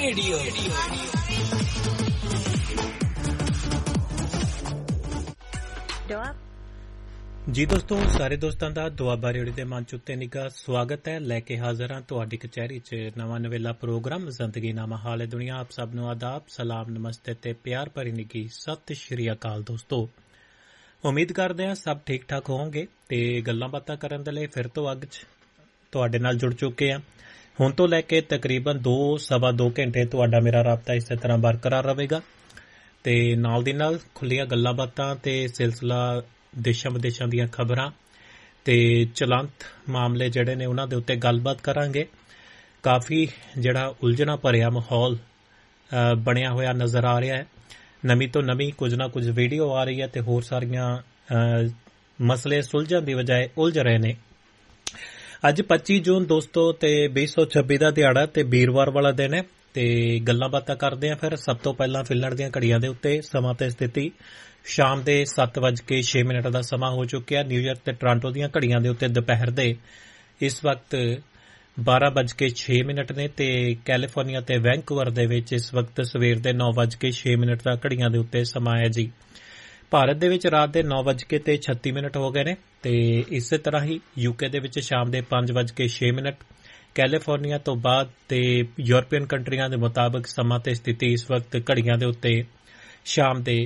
ਜੀ ਦੋਸਤੋ, ਸਾਰੇ ਦੋਸਤਾਂ ਦਾ ਦੁਆਬਾ ਰੇਡੀਓ ਦੇ ਮੰਚ ਉੱਤੇ ਨਿੱਘਾ ਸਵਾਗਤ ਹੈ। ਲੈ ਕੇ ਹਾਜ਼ਰ ਹਾਂ ਤੁਹਾਡੀ ਕਚਹਿਰੀ 'ਚ ਨਵਾਂ ਨਵੇਲਾ ਪ੍ਰੋਗਰਾਮ ਜ਼ਿੰਦਗੀ ਨਾਮਾ ਹਾਲ ਦੁਨੀਆ। ਆਪ ਸਭ ਨੂੰ ਆਦਾਬ, ਸਲਾਮ, ਨਮਸਤੇ ਤੇ ਪਿਆਰ ਭਰੀ ਨਿੱਘੀ ਸਤਿ ਸ਼੍ਰੀ ਅਕਾਲ। ਦੋਸਤੋ, ਉਮੀਦ ਕਰਦੇ ਹਾਂ ਸਭ ਠੀਕ ਠਾਕ ਹੋਵੋਗੇ ਤੇ ਗੱਲਾਂ ਬਾਤਾਂ ਕਰਨ ਦੇ ਲਈ ਫਿਰ ਤੋਂ ਅੱਗ 'ਚ ਤੁਹਾਡੇ ਨਾਲ ਜੁੜ ਚੁੱਕੇ ਹਾਂ। ਹੁਣ ਤੋਂ ਲੈ ਕੇ ਤਕਰੀਬਨ 2-2.25 ਘੰਟੇ ਤੁਹਾਡਾ ਮੇਰਾ ਰਾਬਤਾ ਇਸੇ ਤਰ੍ਹਾਂ ਬਰਕਰਾਰ ਰਹੇਗਾ ਤੇ ਨਾਲ ਦੀ ਨਾਲ ਖੁੱਲੀਆਂ ਗੱਲਾਂ ਬਾਤਾਂ ਤੇ ਸਿਲਸਿਲਾ ਦੇਸ਼ਾਂ ਵਿਦੇਸ਼ਾਂ ਦੀਆਂ ਖਬਰਾਂ ਤੇ ਚਲੰਤ ਮਾਮਲੇ ਜਿਹੜੇ ਨੇ ਉਹਨਾਂ ਦੇ ਉੱਤੇ ਗੱਲਬਾਤ ਕਰਾਂਗੇ। ਕਾਫੀ ਜਿਹੜਾ ਉਲਝਣਾ ਭਰਿਆ ਮਾਹੌਲ ਬਣਿਆ ਹੋਇਆ ਨਜ਼ਰ ਆ ਰਿਹਾ ਹੈ। ਨਵੀਂ ਤੋਂ ਨਵੀਂ ਕੁਝ ਨਾ ਕੁਝ ਵੀਡੀਓ ਆ ਰਹੀ ਹੈ ਤੇ ਹੋਰ ਸਾਰੀਆਂ ਮਸਲੇ ਸੁਲਝਣ ਦੀ ਬਜਾਏ ਉਲਝ ਰਹੇ ਨੇ। ਅੱਜ 25 ਜੂਨ ਦੋਸਤੋ ਤੇ 2026 ਦਾ ਦਿਹਾੜਾ ਤੇ ਵੀਰਵਾਰ ਵਾਲਾ ਦਿਨ ਹੈ ਤੇ ਗੱਲਾਂ ਬਾਤਾਂ ਕਰਦੇ ਆ। ਫਿਰ ਸਭ ਤੋਂ ਪਹਿਲਾਂ ਫਿਲਣ ਦੀਆਂ ਘੜੀਆਂ ਦੇ ਉੱਤੇ ਸਮਾਂ ਤੇ ਸਥਿਤੀ ਸ਼ਾਮ ਦੇ 7:06 ਦਾ ਸਮਾਂ ਹੋ ਚੁੱਕਿਆ। ਨਿਊਯਾਰਕ ਤੇ ਟੋਰਾਂਟੋ ਦੀਆਂ ਘੜੀਆਂ ਦੇ ਉੱਤੇ ਦੁਪਹਿਰ ਦੇ ਇਸ ਵਕਤ 12:06 ਨੇ ਤੇ ਕੈਲੀਫੋਰਨੀਆ ਤੇ ਵੈਂਕੂਵਰ ਦੇ ਵਿੱਚ ਇਸ ਵਕਤ ਸਵੇਰ ਦੇ 9:06 ਦਾ ਘੜੀਆਂ ਦੇ ਉੱਤੇ ਸਮਾਂ ਹੈ ਜੀ। ਭਾਰਤ ਦੇ ਵਿੱਚ ਰਾਤ ਦੇ 9:36 ਹੋ ਗਏ ਨੇ ਤੇ ਇਸੇ ਤਰ੍ਹਾਂ ਹੀ ਯੂਕੇ ਦੇ ਵਿੱਚ ਸ਼ਾਮ ਦੇ 5:06 ਕੈਲੀਫੋਰਨੀਆ ਤੋਂ ਬਾਅਦ ਤੇ ਯੂਰਪੀਅਨ ਕੰਟਰੀਆਂ ਦੇ ਮੁਤਾਬਕ ਸਮਾਂ ਤੇ ਸਥਿਤੀ ਇਸ ਵਕਤ ਘੜੀਆਂ ਦੇ ਉੱਤੇ ਸ਼ਾਮ ਦੇ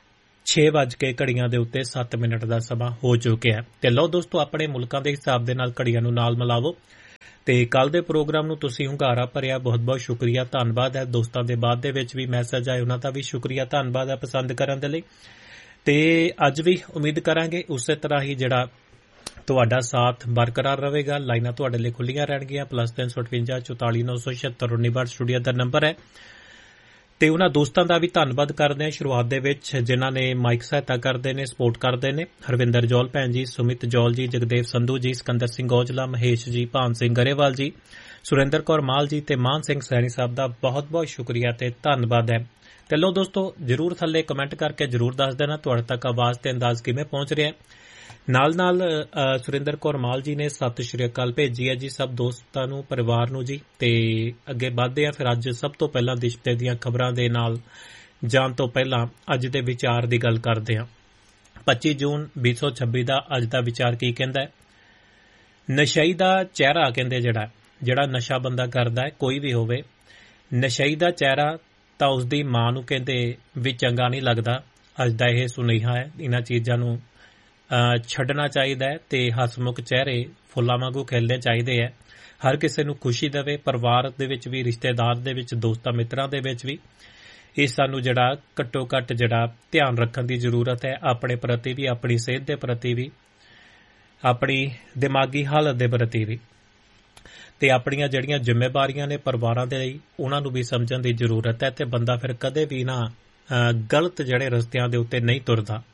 6:07 ਦਾ ਸਮਾਂ ਹੋ ਚੁੱਕਿਆ ਹੈ। ਤੇ ਲਓ ਦੋਸਤੋ, ਆਪਣੇ ਮੁਲਕਾਂ ਦੇ ਹਿਸਾਬ ਦੇ ਨਾਲ ਘੜੀਆਂ ਨੂੰ ਨਾਲ ਮਿਲਾਵੋ ਤੇ ਕੱਲ ਦੇ ਪ੍ਰੋਗਰਾਮ ਨੂੰ ਤੁਸੀਂ ਹੁੰਗਾਰਾ ਭਰਿਆ ਬਹੁਤ-ਬਹੁਤ ਸ਼ੁਕਰੀਆ, ਧੰਨਵਾਦ ਹੈ। ਦੋਸਤਾਂ ਦੇ ਬਾਅਦ ਦੇ ਵਿੱਚ ਵੀ ਮੈਸੇਜ ਆਏ, ਉਹਨਾਂ ਦਾ ਵੀ ਸ਼ੁਕਰੀਆ, ਧੰਨਵਾਦ ਹੈ ਪਸੰਦ ਕਰਨ ਦੇ ਲਈ। ਤੇ ਅੱਜ ਵੀ ਉਮੀਦ ਕਰਾਂਗੇ ਉਸੇ ਤਰ੍ਹਾਂ ਹੀ ਜਿਹੜਾ ਤੁਹਾਡਾ ਸਾਥ ਬਰਕਰਾਰ ਰਹੇਗਾ। ਲਾਈਨਾਂ ਤੁਹਾਡੇ ਲਈ ਖੁੱਲੀਆਂ ਰਹਿਣਗੀਆਂ। +358 44 976 19 ਸਟੂਡੀਓ ਦਾ ਨੰਬਰ ਹੈ ਤੇ ਉਹਨਾਂ ਦੋਸਤਾਂ ਦਾ ਵੀ ਧੰਨਵਾਦ ਕਰਦੇ ਹਾਂ ਸ਼ੁਰੂਆਤ ਦੇ ਵਿੱਚ ਜਿਨ੍ਹਾਂ ਨੇ ਮਾਈਕ ਸਹਾਇਤਾ ਕਰਦੇ ਨੇ, ਸਪੋਰਟ ਕਰਦੇ ਨੇ। ਹਰਵਿੰਦਰ ਜੌਲ ਭੈਣ ਜੀ, ਸੁਮਿਤ ਜੌਲ ਜੀ, ਜਗਦੇਵ ਸੰਧੂ ਜੀ, ਸਿਕੰਦਰ ਸਿੰਘ ਔਜਲਾ, ਮਹੇਸ਼ ਜੀ, ਭਾਨ ਸਿੰਘ ਗਰੇਵਾਲ ਜੀ, ਸੁਰਿੰਦਰ ਕੌਰ ਮਾਲ ਜੀ ਤੇ ਮਾਨ ਸਿੰਘ ਸੈਣੀ ਸਾਹਿਬ ਦਾ ਬਹੁਤ-ਬਹੁਤ ਸ਼ੁਕਰੀਆ ਤੇ ਧੰਨਵਾਦ ਹੈ। ਤੇ ਲਓ ਦੋਸਤੋ, ਜ਼ਰੂਰ ਥੱਲੇ ਕਮੈਂਟ ਕਰਕੇ ਜ਼ਰੂਰ ਦੱਸ ਦੇਣਾ ਤੁਹਾਡੇ ਤੱਕ ਆਵਾਜ਼ ਤੇ ਅੰਦਾਜ਼ ਕਿਵੇਂ ਪਹੁੰਚ ਰਿਹਾ ਹੈ। ਨਾਲ ਸੁਰਿੰਦਰ ਕੌਰ ਮਾਲ ਜੀ ਨੇ ਸਤਿ ਸ਼੍ਰੀ ਅਕਾਲ ਭੇਜੀ ਹੈ ਜੀ ਸਭ ਦੋਸਤਾਂ ਨੂੰ, ਪਰਿਵਾਰ ਨੂੰ ਜੀ। ਤੇ ਅੱਗੇ ਵਧਦੇ ਆ ਫਿਰ। ਅੱਜ ਸਭ ਤੋਂ ਪਹਿਲਾਂ ਦੇਸ਼ ਦੀਆਂ ਖਬਰਾਂ ਦੇ ਨਾਲ ਜਾਣ ਤੋਂ ਪਹਿਲਾਂ ਅੱਜ ਦੇ ਵਿਚਾਰ ਦੀ ਗੱਲ ਕਰਦੇ ਹਾਂ। 25 ਜੂਨ 2026 ਦਾ ਅੱਜ ਦਾ ਵਿਚਾਰ ਕੀ ਕਹਿੰਦਾ ਹੈ? ਨਸ਼ਈ ਦਾ ਚਿਹਰਾ ਕਹਿੰਦੇ ਜਿਹੜਾ ਨਸ਼ਾ ਬੰਦਾ ਕਰਦਾ ਹੈ, ਕੋਈ ਵੀ ਹੋਵੇ, ਨਸ਼ਈ ਦਾ ਚਿਹਰਾ ਤਾਂ ਉਸਦੀ ਮਾਂ ਨੂੰ ਕਹਿੰਦੇ ਵੀ ਚੰਗਾ ਨਹੀਂ ਲੱਗਦਾ। ਅੱਜ ਦਾ ਇਹ ਸੁਨੇਹਾ ਹੈ। ਇਹਨਾਂ ਚੀਜ਼ਾਂ ਨੂੰ ਛੱਡਣਾ ਚਾਹੀਦਾ ਹੈ ਤੇ ਹਸਮੁਖ ਚਿਹਰੇ ਫੁੱਲਾਂ ਵਾਂਗੂ ਖਿਲਣੇ ਚਾਹੀਦੇ ਹੈ। ਹਰ ਕਿਸੇ ਨੂੰ ਖੁਸ਼ੀ ਦੇਵੇ, ਪਰਿਵਾਰ ਦੇ ਵਿੱਚ ਵੀ, ਰਿਸ਼ਤੇਦਾਰ ਦੇ ਵਿੱਚ, ਦੋਸਤਾਂ ਮਿੱਤਰਾਂ ਦੇ ਵਿੱਚ ਵੀ। ਇਹ ਸਾਨੂੰ ਘੱਟੋ ਘੱਟ ਧਿਆਨ ਰੱਖਣ ਦੀ ਜ਼ਰੂਰਤ ਹੈ, ਆਪਣੇ ਪ੍ਰਤੀ ਵੀ, ਆਪਣੀ ਸਿਹਤ ਦੇ ਪ੍ਰਤੀ ਵੀ, ਆਪਣੀ ਦਿਮਾਗੀ ਹਾਲਤ ਦੇ ਪ੍ਰਤੀ ਵੀ। ਤੇ ਆਪਣੀਆਂ ਜਿਹੜੀਆਂ ਜ਼ਿੰਮੇਵਾਰੀਆਂ ਨੇ ਪਰਿਵਾਰਾਂ ਦੇ ਲਈ, ਉਹਨਾਂ ਨੂੰ ਵੀ ਸਮਝਣ ਦੀ ਜ਼ਰੂਰਤ ਹੈ ਤੇ ਬੰਦਾ ਫਿਰ ਕਦੇ ਵੀ ਨਾ ਗਲਤ ਰਸਤਿਆਂ ਦੇ ਉੱਤੇ ਨਹੀਂ ਤੁਰਦਾ।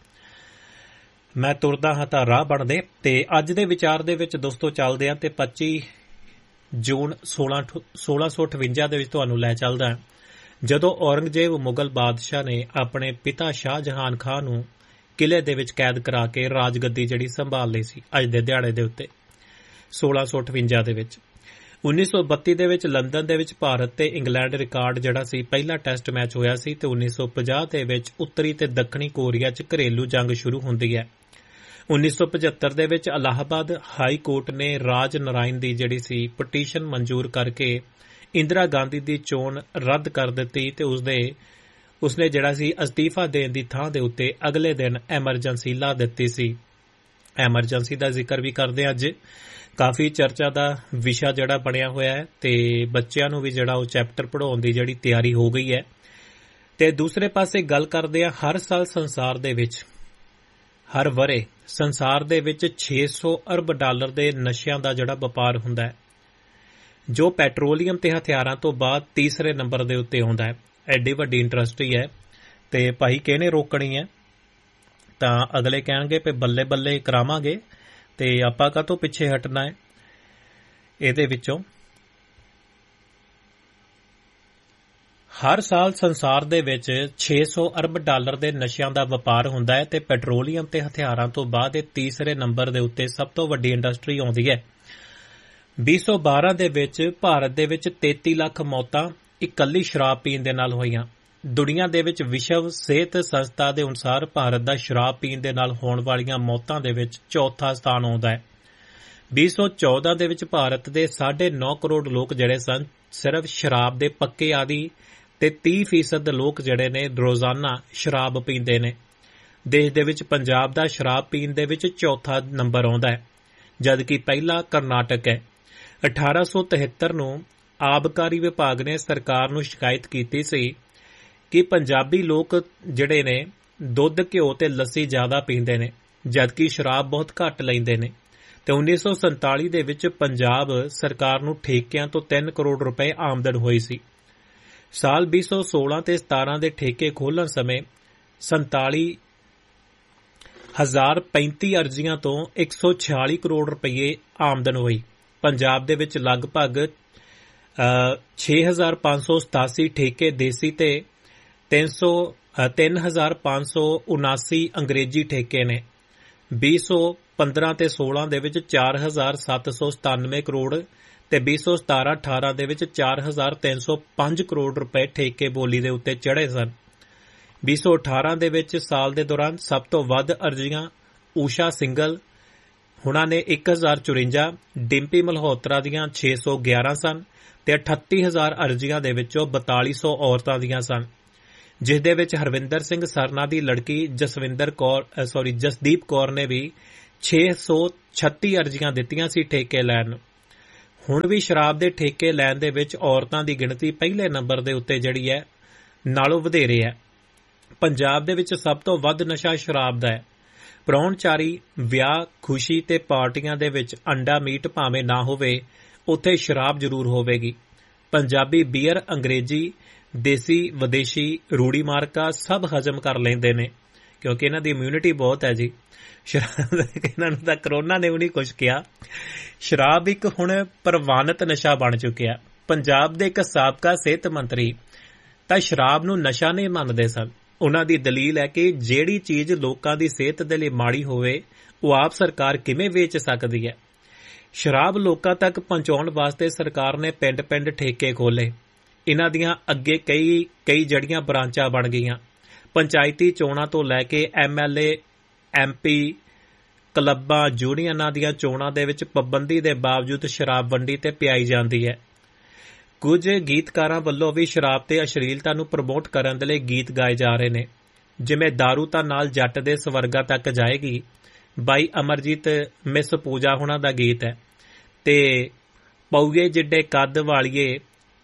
ਮੈਂ ਤੁਰਦਾ ਹਾਂ ਤਾਂ ਰਾਹ ਬਣਦੇ। ਤੇ ਅੱਜ ਦੇ ਵਿਚਾਰ ਦੇ ਵਿੱਚ ਦੋਸਤੋ ਚੱਲਦੇ ਹਾਂ ਤੇ 25 ਜੂਨ 1658 ਦੇ ਵਿੱਚ ਤੁਹਾਨੂੰ ਲੈ ਚੱਲਦਾ ਜਦੋਂ ਔਰੰਗਜ਼ੇਬ ਮੁਗਲ ਬਾਦਸ਼ਾਹ ਨੇ ਆਪਣੇ ਪਿਤਾ ਸ਼ਾਹਜਹਾਨ ਖਾਨ ਨੂੰ ਕਿਲੇ ਦੇ ਵਿੱਚ ਕੈਦ ਕਰਾ ਕੇ ਰਾਜਗੱਦੀ ਸੰਭਾਲ ਲਈ ਸੀ। ਅੱਜ ਦੇ ਦਿਹਾੜੇ ਦੇ ਉੱਤੇ 1658 ਦੇ ਵਿੱਚ 1932 ਦੇ ਵਿੱਚ ਲੰਡਨ ਦੇ ਵਿੱਚ ਭਾਰਤ ਤੇ ਇੰਗਲੈਂਡ ਰਿਕਾਰਡ ਸੀ ਪਹਿਲਾ ਟੈਸਟ ਮੈਚ ਹੋਇਆ ਸੀ ਤੇ 1950 ਦੇ ਵਿੱਚ ਉੱਤਰੀ ਤੇ ਦੱਖਣੀ ਕੋਰੀਆ 'ਚ ਘਰੇਲੂ ਜੰਗ ਸ਼ੁਰੂ ਹੁੰਦੀ ਹੈ। 1975 ਦੇ ਵਿੱਚ ਅਲਾਹਾਬਾਦ ਹਾਈ ਕੋਰਟ ਨੇ ਰਾਜ ਨਾਰਾਇਣ ਦੀ ਸੀ ਪਟੀਸ਼ਨ ਮਨਜ਼ੂਰ ਕਰਕੇ ਇੰਦਰਾ ਗਾਂਧੀ ਦੀ ਚੋਣ ਰੱਦ ਕਰ ਦਿੱਤੀ ਤੇ ਉਸਨੇ ਸੀ ਅਸਤੀਫਾ ਦੇਣ ਦੀ ਥਾਂ ਦੇ ਉੱਤੇ ਅਗਲੇ ਦਿਨ ਐਮਰਜੈਂਸੀ ਲਾ ਦਿੱਤੀ ਸੀ। ਐਮਰਜੈਂਸੀ ਦਾ ਜ਼ਿਕਰ ਵੀ ਕਰਦੇ ਅੱਜ ਕਾਫੀ ਚਰਚਾ ਦਾ ਵਿਸ਼ਾ ਬਣਿਆ ਹੋਇਆ ਹੈ ਤੇ ਬੱਚਿਆਂ ਨੂੰ ਵੀ ਉਹ ਚੈਪਟਰ ਪੜ੍ਹਾਉਣ ਦੀ ਤਿਆਰੀ ਹੋ ਗਈ ਹੈ। ਤੇ ਦੂਸਰੇ ਪਾਸੇ ਗੱਲ ਕਰਦੇ ਆ, ਹਰ ਸਾਲ ਸੰਸਾਰ ਦੇ ਵਿੱਚ, ਹਰ ਵਰੇ ਸੰਸਾਰ ਦੇ ਵਿੱਚ $600 ਅਰਬ ਦੇ ਨਸ਼ਿਆਂ ਦਾ ਵਪਾਰ ਹੁੰਦਾ ਹੈ, ਜੋ ਪੈਟਰੋਲੀਅਮ ਤੇ ਹਥਿਆਰਾਂ ਤੋਂ ਬਾਅਦ ਤੀਸਰੇ ਨੰਬਰ ਦੇ ਉੱਤੇ ਆਉਂਦਾ ਹੈ। ਐਡੀ ਵੱਡੀ ਇੰਡਸਟਰੀ ਹੈ ਤੇ ਭਾਈ ਕਿਹਨੇ ਰੋਕਣੀ ਹੈ? ਤਾਂ ਅਗਲੇ ਕਹਿਣਗੇ ਵੀ ਬੱਲੇ ਬੱਲੇ ਕਰਾਵਾਂਗੇ ਤੇ ਆਪਾਂ ਕਾਹਤੋਂ ਪਿੱਛੇ ਹਟਣਾ ਹੈ। ਇਹਦੇ ਵਿੱਚੋਂ ਹਰ ਸਾਲ ਸੰਸਾਰ ਦੇ ਵਿੱਚ $600 ਅਰਬ ਦੇ ਨਸ਼ਿਆਂ ਦਾ ਵਪਾਰ ਹੁੰਦਾ ਹੈ ਤੇ ਪੈਟਰੋਲੀਅਮ ਤੇ ਹਥਿਆਰਾਂ ਤੋਂ ਬਾਅਦ ਇਹ ਤੀਸਰੇ ਨੰਬਰ ਦੇ ਉੱਤੇ ਸਭ ਤੋਂ ਵੱਡੀ ਇੰਡਸਟਰੀ ਆਉਂਦੀ ਹੈ। 2012 ਦੇ ਵਿੱਚ ਭਾਰਤ ਦੇ ਵਿੱਚ 33 ਲੱਖ ਮੌਤਾਂ ਇਕੱਲੀ ਸ਼ਰਾਬ ਪੀਣ ਦੇ ਨਾਲ ਹੋਈਆਂ। ਦੁਨੀਆ ਦੇ ਵਿੱਚ ਵਿਸ਼ਵ ਸਿਹਤ ਸੰਸਥਾ ਦੇ ਅਨੁਸਾਰ ਭਾਰਤ ਦਾ ਸ਼ਰਾਬ ਪੀਣ ਦੇ ਨਾਲ ਹੋਣ ਵਾਲੀਆਂ ਮੌਤਾਂ ਦੇ ਵਿੱਚ ਚੌਥਾ ਸਥਾਨ ਆਉਂਦਾ ਹੈ। 2014 ਦੇ ਵਿੱਚ ਭਾਰਤ ਦੇ 9.5 ਕਰੋੜ ਲੋਕ ਜਿਹੜੇ ਸਨ ਸਿਰਫ ਸ਼ਰਾਬ ਦੇ ਪੱਕੇ ਆਦੀ ਤੇ 30% ਲੋਕ ਜਿਹੜੇ ਨੇ ਰੋਜ਼ਾਨਾ ਸ਼ਰਾਬ ਪੀਂਦੇ ਨੇ। ਦੇਸ਼ ਦੇ ਵਿੱਚ ਪੰਜਾਬ ਦਾ ਸ਼ਰਾਬ ਪੀਣ ਦੇ ਵਿੱਚ ਚੌਥਾ ਨੰਬਰ ਆਉਂਦਾ ਹੈ, ਜਦਕਿ ਪਹਿਲਾ ਕਰਨਾਟਕ ਹੈ। 1873 ਨੂੰ ਆਬਕਾਰੀ ਵਿਭਾਗ ਨੇ ਸਰਕਾਰ ਨੂੰ ਸ਼ਿਕਾਇਤ ਕੀਤੀ ਸੀ ਕਿ ਪੰਜਾਬੀ ਲੋਕ ਜਿਹੜੇ ਨੇ ਦੁੱਧ, ਘਿਓ ਤੇ ਲੱਸੀ ਜ਼ਿਆਦਾ ਪੀਂਦੇ ਨੇ, ਜਦਕਿ ਸ਼ਰਾਬ ਬਹੁਤ ਘੱਟ ਲੈਂਦੇ ਨੇ। ਤੇ 1947 ਦੇ ਵਿੱਚ ਪੰਜਾਬ ਸਰਕਾਰ ਨੂੰ ਠੇਕਿਆਂ ਤੋਂ 3 ਕਰੋੜ ਰੁਪਏ ਆਮਦਨ ਹੋਈ ਸੀ। ਸਾਲ 2016 ਤੇ 17 ਦੇ ਠੇਕੇ ਖੋਲ੍ਹਣ ਸਮੇਂ 47,035 ਅਰਜ਼ੀਆਂ ਤੋਂ 146 ਕਰੋੜ ਰੁਪਏ ਆਮਦਨ ਹੋਈ। ਪੰਜਾਬ ਦੇ ਵਿੱਚ ਲਗਭਗ 6,587 ਠੇਕੇ ਦੇਸੀ ਤੇ 3,579 ਅੰਗਰੇਜ਼ੀ ਠੇਕੇ ਨੇ। 2015 ਤੇ 16 ਦੇ ਵਿੱਚ 4,797 ਕਰੋੜ ਤੇ 2017-18 ਦੇ ਵਿੱਚ 4,305 ਕਰੋੜ ਰੁਪਏ ਠੇਕੇ ਬੋਲੀ ਦੇ ਉੱਤੇ ਚੜ੍ਹੇ ਸਨ। 2018 ਦੇ ਵਿੱਚ ਸਾਲ ਦੇ ਦੌਰਾਨ ਸਭ ਤੋਂ ਵੱਧ ਅਰਜ਼ੀਆਂ ਊਸ਼ਾ ਸਿੰਗਲ ਹੁਣਾਂ ਨੇ 1,054, ਡਿੰਪੀ ਮਲਹੋਤਰਾ ਦੀਆਂ 611 ਸਨ ਤੇ 38,000 ਅਰਜ਼ੀਆਂ ਦੇ ਵਿੱਚੋਂ 4200 ਔਰਤਾਂ ਦੀਆਂ ਸਨ, ਜਿਸ ਦੇ ਵਿੱਚ ਹਰਵਿੰਦਰ ਸਿੰਘ ਸਰਨਾ ਦੀ ਲੜਕੀ ਜਸਦੀਪ ਕੌਰ ਨੇ ਵੀ 636 ਅਰਜ਼ੀਆਂ ਦਿੱਤੀਆਂ ਸੀ ਠੇਕੇ ਲੈਣ ਨੂੰ। ਹੁਣ ਵੀ ਸ਼ਰਾਬ ਦੇ ਠੇਕੇ ਲੈਣ ਦੇ ਵਿੱਚ ਔਰਤਾਂ ਦੀ ਗਿਣਤੀ ਪਹਿਲੇ ਨੰਬਰ ਦੇ ਉੱਤੇ ਜਿਹੜੀ ਹੈ ਨਾਲੋਂ ਵਧੇਰੇ ਹੈ। ਪੰਜਾਬ ਦੇ ਵਿੱਚ ਸਭ ਤੋਂ ਵੱਧ ਨਸ਼ਾ ਸ਼ਰਾਬ ਦਾ ਹੈ। ਪ੍ਰਾਹੁਣਚਾਰੀ, ਵਿਆਹ, ਖੁਸ਼ੀ ਤੇ ਪਾਰਟੀਆਂ ਦੇ ਵਿੱਚ ਅੰਡਾ ਮੀਟ ਭਾਵੇਂ ਨਾ ਹੋਵੇ, ਉੱਥੇ ਸ਼ਰਾਬ ਜ਼ਰੂਰ ਹੋਵੇਗੀ। ਪੰਜਾਬੀ ਬੀਅਰ, ਅੰਗਰੇਜ਼ੀ, ਦੇਸੀ, ਵਿਦੇਸ਼ੀ, ਰੂੜੀ ਮਾਰਕਾ ਸਭ ਹਜ਼ਮ ਕਰ ਲੈਂਦੇ ਨੇ, ਕਿਉਂਕਿ ਇਹਨਾਂ ਦੀ ਇਮਿਊਨਿਟੀ ਬਹੁਤ ਹੈ ਜੀ। ਇਹਨਾਂ ਨੂੰ ਤਾਂ ਕਰੋਨਾ ਨੇ ਵੀ ਨਹੀਂ ਕੁਝ ਕਿਹਾ। ਸ਼ਰਾਬ ਇੱਕ ਹੁਣ ਪ੍ਰਵਾਨਿਤ ਨਸ਼ਾ ਬਣ ਚੁੱਕਿਆ। ਪੰਜਾਬ ਦੇ ਇੱਕ ਸਾਬਕਾ ਸਿਹਤ ਮੰਤਰੀ ਤਾਂ ਸ਼ਰਾਬ ਨੂੰ ਨਸ਼ਾ ਨਹੀਂ ਮੰਨਦੇ ਸਨ। ਉਹਨਾਂ ਦੀ ਦਲੀਲ ਹੈ ਕਿ ਜਿਹੜੀ ਚੀਜ਼ ਲੋਕਾਂ ਦੀ ਸਿਹਤ ਦੇ ਲਈ ਮਾੜੀ ਹੋਵੇ, ਉਹ ਆਪ ਸਰਕਾਰ ਕਿਵੇਂ ਵੇਚ ਸਕਦੀ ਹੈ। ਸ਼ਰਾਬ ਲੋਕਾਂ ਤੱਕ ਪਹੁੰਚਾਉਣ ਵਾਸਤੇ ਸਰਕਾਰ ਨੇ ਪਿੰਡ-ਪਿੰਡ ਠੇਕੇ ਖੋਲ੍ਹੇ। ਇਹਨਾਂ ਦੀਆਂ ਅੱਗੇ ਕਈ ਜੜੀਆਂ ਬ੍ਰਾਂਚਾਂ ਬਣ ਗਈਆਂ। ਪੰਚਾਇਤੀ ਚੋਣਾਂ ਤੋਂ ਲੈ ਕੇ MLA, MP, ਕਲੱਬਾਂ, ਯੂਨੀਅਨਾਂ ਦੀਆਂ ਚੋਣਾਂ ਦੇ ਵਿੱਚ ਪਾਬੰਦੀ ਦੇ ਬਾਵਜੂਦ ਸ਼ਰਾਬ ਵੰਡੀ ਤੇ ਪਿਆਈ ਜਾਂਦੀ ਹੈ। ਕੁਝ ਗੀਤਕਾਰਾਂ ਵੱਲੋਂ ਵੀ ਸ਼ਰਾਬ ਤੇ ਅਸ਼ਲੀਲਤਾ ਨੂੰ ਪ੍ਰਮੋਟ ਕਰਨ ਦੇ ਲਈ ਗੀਤ ਗਾਏ ਜਾ ਰਹੇ ਨੇ, ਜਿਵੇਂ ਦਾਰੂ ਤਾਂ ਨਾਲ ਜੱਟ ਦੇ ਸਵਰਗਾ ਤੱਕ ਜਾਏਗੀ, ਬਾਈ ਅਮਰਜੀਤ ਮਿਸ ਪੂਜਾ ਹੁਣਾਂ ਦਾ ਗੀਤ ਹੈ, ਤੇ ਪਊਏ ਜਿੱਡੇ ਕੱਦ ਵਾਲੀਏ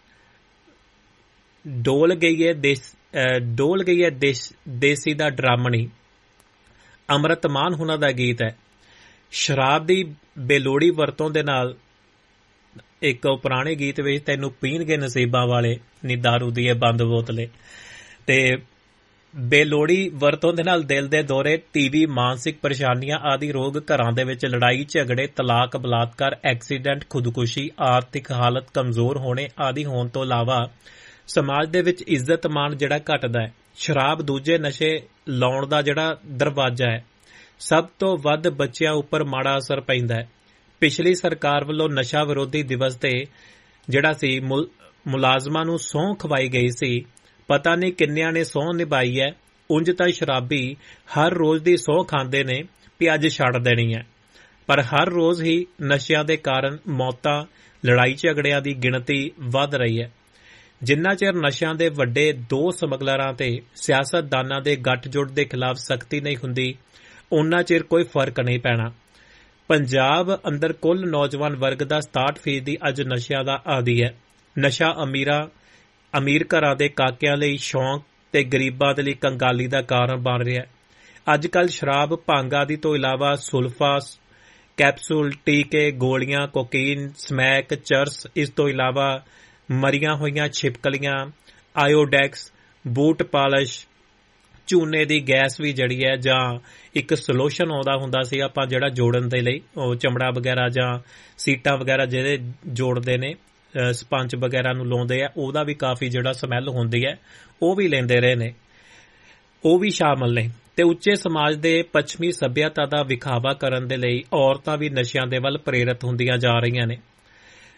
ਡੋਲ ਗਈ ਹੈ ਦੇਸੀ ਦਾ ਡਰਾਮਣੀ, ਅੰਮ੍ਰਿਤ ਮਾਨ ਹੁਣਾਂ ਦਾ ਗੀਤ ਹੈ। ਸ਼ਰਾਬ ਦੀ ਬੇਲੋੜੀ ਵਰਤੋਂ ਦੇ ਨਾਲ ਇੱਕ ਪੁਰਾਣੇ ਗੀਤ ਵਿੱਚ ਤੈਨੂੰ ਪੀਣਗੇ ਨਸੀਬਾਂ ਵਾਲੇ ਨੀ ਦਾਰੂ ਦੀ ਇਹ ਬੰਦ ਬੋਤਲੇ, ਤੇ ਬੇਲੋੜੀ ਵਰਤੋਂ ਦੇ ਨਾਲ ਦਿਲ ਦੇ ਦੌਰੇ, TB, ਮਾਨਸਿਕ ਪਰੇਸ਼ਾਨੀਆਂ ਆਦਿ ਰੋਗ, ਘਰਾਂ ਦੇ ਵਿੱਚ ਲੜਾਈ ਝਗੜੇ, ਤਲਾਕ, ਬਲਾਤਕਾਰ, ਐਕਸੀਡੈਂਟ, ਖੁਦਕੁਸ਼ੀ, ਆਰਥਿਕ ਹਾਲਤ ਕਮਜ਼ੋਰ ਹੋਣੇ ਆਦਿ ਹੋਣ ਤੋਂ ਇਲਾਵਾ ਸਮਾਜ ਦੇ ਵਿੱਚ ਇੱਜ਼ਤ ਮਾਣ ਜਿਹੜਾ ਘਟਦਾ ਹੈ। ਸ਼ਰਾਬ ਦੂਜੇ ਨਸ਼ੇ ਲਾਉਣ ਦਾ ਜਿਹੜਾ ਦਰਵਾਜ਼ਾ ਹੈ। ਸਭ ਤੋਂ ਵੱਧ ਬੱਚਿਆਂ ਉੱਪਰ ਮਾੜਾ ਅਸਰ ਪੈਂਦਾ ਹੈ। ਪਿਛਲੀ ਸਰਕਾਰ ਵੱਲੋਂ ਨਸ਼ਾ ਵਿਰੋਧੀ ਦਿਵਸ ਤੇ ਜਿਹੜਾ ਸੀ ਮੁਲਾਜ਼ਮਾਂ ਨੂੰ ਸਹੁੰ ਖਵਾਈ ਗਈ ਸੀ। ਪਤਾ ਨਹੀਂ ਕਿੰਨਿਆਂ ਨੇ ਸਹੁੰ ਨਿਭਾਈ ਹੈ। ਉਂਝ ਤਾਂ ਸ਼ਰਾਬੀ ਹਰ ਰੋਜ਼ ਦੀ ਸਹੁੰ ਖਾਂਦੇ ਨੇ ਵੀ ਅੱਜ ਛੱਡ ਦੇਣੀ ਹੈ, ਪਰ ਹਰ ਰੋਜ਼ ਹੀ ਨਸ਼ਿਆਂ ਦੇ ਕਾਰਨ ਮੌਤਾਂ, ਲੜਾਈ ਝਗੜਿਆਂ ਦੀ ਗਿਣਤੀ ਵੱਧ ਰਹੀ ਹੈ। ਜਿੰਨਾ ਚਿਰ ਨਸ਼ਿਆਂ ਦੇ ਵੱਡੇ ਦੋ ਸਮਗਲਰਾਂ ਤੇ ਸਿਆਸਤਦਾਨਾਂ ਦੇ ਗੱਠਜੋੜ ਦੇ ਖਿਲਾਫ ਸਖਤੀ ਨਹੀਂ ਹੁੰਦੀ, ਉਨਾ ਚਿਰ ਕੋਈ ਫਰਕ ਨਹੀਂ ਪੈਣਾ। ਪੰਜਾਬ ਅੰਦਰ ਕੁੱਲ ਨੌਜਵਾਨ ਵਰਗ ਦਾ 67% ਅੱਜ ਨਸ਼ਿਆਂ ਦਾ ਆਦੀ ਹੈ। ਨਸ਼ਾ ਅਮੀਰ ਘਰਾਂ ਦੇ ਕਾਕਿਆਂ ਲਈ ਸ਼ੌਂਕ ਤੇ ਗਰੀਬਾਂ ਦੇ ਲਈ ਕੰਗਾਲੀ ਦਾ ਕਾਰਨ ਬਣ ਰਿਹਾ ਹੈ। ਅੱਜ ਕੱਲ੍ਹ ਸ਼ਰਾਬ, ਭੰਗ ਆਦਿ ਤੋਂ ਇਲਾਵਾ ਸੁਲਫਾ, ਕੈਪਸੂਲ, ਟੀਕੇ, ਗੋਲੀਆਂ, ਕੋਕੀਨ, ਸਮੈਕ, ਚਰਸ, ਇਸ ਤੋਂ ਇਲਾਵਾ ਮਰੀਆਂ ਹੋਈਆਂ ਛਿਪਕਲੀਆਂ, ਆਇਓਡੈਕਸ, ਬੂਟ ਪਾਲਿਸ਼, ਚੂਨੇ ਦੀ ਗੈਸ ਵੀ ਜਿਹੜੀ ਹੈ, ਜਾਂ ਇੱਕ ਸੋਲੂਸ਼ਨ ਆਉਂਦਾ ਹੁੰਦਾ ਸੀ ਆਪਾਂ ਜਿਹੜਾ ਜੋੜਨ ਦੇ ਲਈ, ਉਹ ਚਮੜਾ ਵਗੈਰਾ ਜਾਂ ਸੀਟਾਂ ਵਗੈਰਾ ਜਿਹੜੇ ਜੋੜਦੇ ਨੇ, ਸਪੰਜ ਵਗੈਰਾ ਨੂੰ ਲਾਉਂਦੇ ਆ, ਉਹਦਾ ਵੀ ਕਾਫੀ ਜਿਹੜਾ ਸਮੈਲ ਹੁੰਦੀ ਹੈ, ਉਹ ਵੀ ਲੈਂਦੇ ਰਹੇ ਨੇ, ਉਹ ਵੀ ਸ਼ਾਮਲ ਨੇ। ਤੇ ਉੱਚੇ ਸਮਾਜ ਦੇ ਪੱਛਮੀ ਸੱਭਿਅਤਾ ਦਾ ਵਿਖਾਵਾ ਕਰਨ ਦੇ ਲਈ ਔਰਤਾਂ ਵੀ ਨਸ਼ਿਆਂ ਦੇ ਵੱਲ ਪ੍ਰੇਰਿਤ ਹੁੰਦੀਆਂ ਜਾ ਰਹੀਆਂ ਨੇ।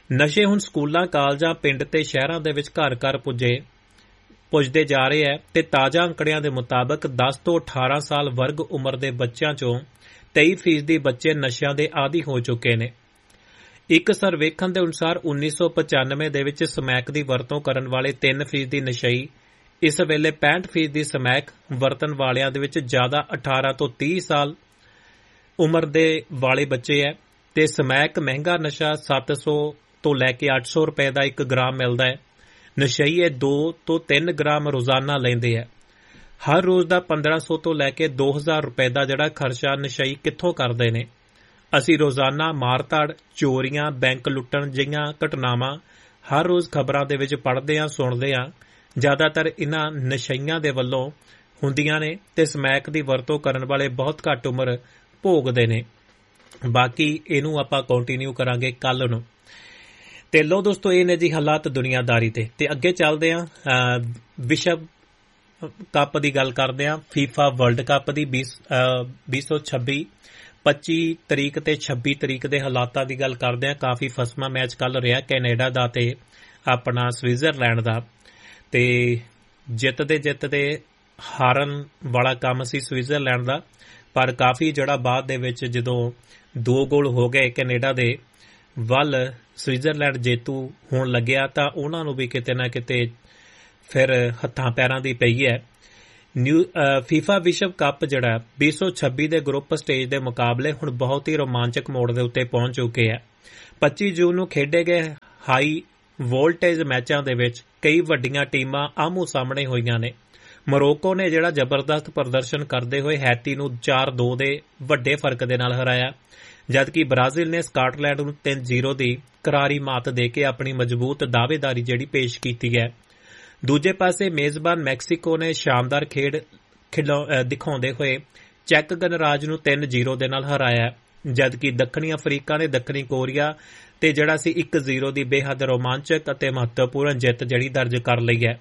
ਨਸ਼ੇ ਹੁਣ ਸਕੂਲਾਂ, ਕਾਲਜਾਂ, ਪਿੰਡ ਤੇ ਸ਼ਹਿਰਾਂ ਦੇ ਵਿੱਚ ਘਰ ਘਰ ਪੁੱਜਦੇ ਜਾ ਰਹੇ ਹੈ ਤੇ ਤਾਜ਼ਾ ਅੰਕੜਿਆਂ ਦੇ ਮੁਤਾਬਕ 10 ਤੋਂ 18 ਸਾਲ ਵਰਗ ਉਮਰ ਦੇ ਬੱਚਿਆਂ ਚੋਂ 23% ਬੱਚੇ ਨਸ਼ਿਆਂ ਦੇ ਆਦੀ ਹੋ ਚੁੱਕੇ ਨੇ। ਇੱਕ ਸਰਵੇਖਣ ਦੇ ਅਨੁਸਾਰ 1995 ਦੇ ਵਿੱਚ ਸਮੈਕ ਦੀ ਵਰਤੋਂ ਕਰਨ ਵਾਲੇ 3% ਨਸ਼ਈ ਇਸ ਵੇਲੇ 65% ਸਮੈਕ ਵਰਤਣ ਵਾਲਿਆਂ ਦੇ ਵਿੱਚ ਜ਼ਿਆਦਾ 18 ਤੋਂ 30 ਸਾਲ ਉਮਰ ਦੇ ਵਾਲੇ ਬੱਚੇ ਹੈ ਤੇ ਸਮੈਕ ਮਹਿੰਗਾ ਨਸ਼ਾ 700 ਤੋਂ ਲੈ ਕੇ 800 ਰੁਪਏ ਦਾ 1 ਗ੍ਰਾਮ ਮਿਲਦਾ ਹੈ। ਨਸ਼ਈ ਇਹ 2 ਤੋਂ 3 ਗ੍ਰਾਮ ਰੋਜ਼ਾਨਾ ਲੈਂਦੇ ਹੈ। ਹਰ ਰੋਜ਼ ਦਾ 1500 ਤੋਂ ਲੈ ਕੇ 2000 ਰੁਪਏ ਦਾ ਜਿਹੜਾ ਖਰਚਾ ਨਸ਼ਈ ਕਿੱਥੋਂ ਕਰਦੇ ਨੇ। ਅਸੀਂ ਰੋਜ਼ਾਨਾ ਮਾਰਤਾੜ, ਚੋਰੀਆਂ, ਬੈਂਕ ਲੁੱਟਣ ਜਿਹੀਆਂ ਘਟਨਾਵਾਂ ਹਰ ਰੋਜ਼ ਖਬਰਾਂ ਦੇ ਵਿੱਚ ਪੜ੍ਹਦੇ ਹਾਂ, ਸੁਣਦੇ ਹਾਂ। ਜ਼ਿਆਦਾਤਰ ਇਨ੍ਹਾਂ ਨਸ਼ਈਆਂ ਦੇ ਵੱਲੋਂ ਹੁੰਦੀਆਂ ਨੇ ਤੇ ਸਮੈਕ ਦੀ ਵਰਤੋਂ ਕਰਨ ਵਾਲੇ ਬਹੁਤ ਘੱਟ ਉਮਰ ਭੋਗਦੇ ਨੇ। ਬਾਕੀ ਇਹਨੂੰ ਆਪਾਂ ਕੰਟੀਨਿਊ ਕਰਾਂਗੇ ਕੱਲ ਨੂੰ। ਤੇ ਲੋ ਦੋਸਤੋ, ਇਹ ਨੇ ਜੀ ਹਾਲਾਤ ਦੁਨੀਆਦਾਰੀ ਦੇ। ਤੇ ਅੱਗੇ ਚੱਲਦੇ ਹਾਂ, ਵਿਸ਼ਵ ਕੱਪ ਦੀ ਗੱਲ ਕਰਦੇ ਹਾਂ। ਫੀਫਾ ਵਰਲਡ ਕੱਪ ਦੀ 2026 25 ਤਰੀਕ ਤੇ 26 ਤਰੀਕ ਦੇ ਹਾਲਾਤਾਂ ਦੀ ਗੱਲ ਕਰਦੇ ਹਾਂ। ਕਾਫੀ ਫਸਮਾ ਮੈਚ ਕੱਲ ਰਿਹਾ ਕੈਨੇਡਾ ਦਾ ਤੇ ਆਪਣਾ ਸਵਿਟਜ਼ਰਲੈਂਡ ਦਾ, ਤੇ ਜਿੱਤਦੇ ਹਾਰਨ ਵਾਲਾ ਕੰਮ ਸੀ ਸਵਿਟਜ਼ਰਲੈਂਡ ਦਾ। ਪਰ ਕਾਫੀ ਜਿਹੜਾ ਬਾਅਦ ਦੇ ਵਿੱਚ ਜਦੋਂ 2 ਗੋਲ ਹੋ ਗਏ ਕੈਨੇਡਾ ਦੇ ਵੱਲ, ਸਵਿਟਜ਼ਰਲੈਂਡ ਜੇਤੂ ਹੋਣ ਲੱਗਿਆ ਤਾਂ ਉਹਨਾਂ ਨੂੰ ਵੀ ਕਿਤੇ ਨਾ ਕਿਤੇ ਫਿਰ ਹੱਥਾਂ ਪੈਰਾਂ ਦੀ ਪਈ ਹੈ। ਫੀਫਾ ਵਿਸ਼ਵ ਕੱਪ ਜਿਹੜਾ 2026 ਦੇ ਗਰੁੱਪ ਸਟੇਜ ਦੇ ਮੁਕਾਬਲੇ ਹੁਣ ਬਹੁਤ ਹੀ ਰੋਮਾਂਚਕ ਮੋੜ ਦੇ ਉੱਤੇ ਪਹੁੰਚ ਚੁੱਕੇ ਹੈ। 25 ਜੂਨ ਨੂੰ ਖੇਡੇ ਗਏ ਹਾਈ ਵੋਲਟੇਜ ਮੈਚਾਂ ਦੇ ਵਿੱਚ ਕਈ ਵੱਡੀਆਂ ਟੀਮਾਂ ਆਮੋ ਸਾਹਮਣੇ ਹੋਈਆਂ ਨੇ। ਮੋਰੋਕੋ ਨੇ ਜਿਹੜਾ ਜ਼ਬਰਦਸਤ ਪ੍ਰਦਰਸ਼ਨ ਕਰਦੇ ਹੋਏ ਹੈਤੀ ਨੂੰ 4-2 ਦੇ ਵੱਡੇ ਫਰਕ ਦੇ ਨਾਲ ਹਰਾਇਆ, ਜਦਕਿ ਬ੍ਰਾਜ਼ੀਲ ਨੇ ਸਕਾਟਲੈਂਡ ਨੂੰ 3-0 ਦੀ ਕਰਾਰੀ ਮਾਤ ਦੇ ਕੇ ਆਪਣੀ ਮਜ਼ਬੂਤ ਦਾਅਵੇਦਾਰੀ ਜਿਹੜੀ ਪੇਸ਼ ਕੀਤੀ ਹੈ। ਦੂਜੇ ਪਾਸੇ ਮੇਜ਼ਬਾਨ ਮੈਕਸੀਕੋ ਨੇ ਸ਼ਾਨਦਾਰ ਖੇਡ ਦਿਖਾਉਂਦੇ ਹੋਏ ਚੈੱਕ ਗਣਰਾਜ ਨੂੰ 3-0 ਦੇ ਨਾਲ ਹਰਾਇਆ, ਜਦਕਿ ਦੱਖਣੀ ਅਫਰੀਕਾ ਨੇ ਦੱਖਣੀ ਕੋਰੀਆ ਤੇ ਜਿਹੜਾ ਸੀ 1-0 ਦੀ ਬੇਹੱਦ ਰੋਮਾਂਚਕ ਅਤੇ ਮਹੱਤਵਪੂਰਨ ਜਿੱਤ ਜਿਹੜੀ ਦਰਜ ਕਰ ਲਈ ਹੈ।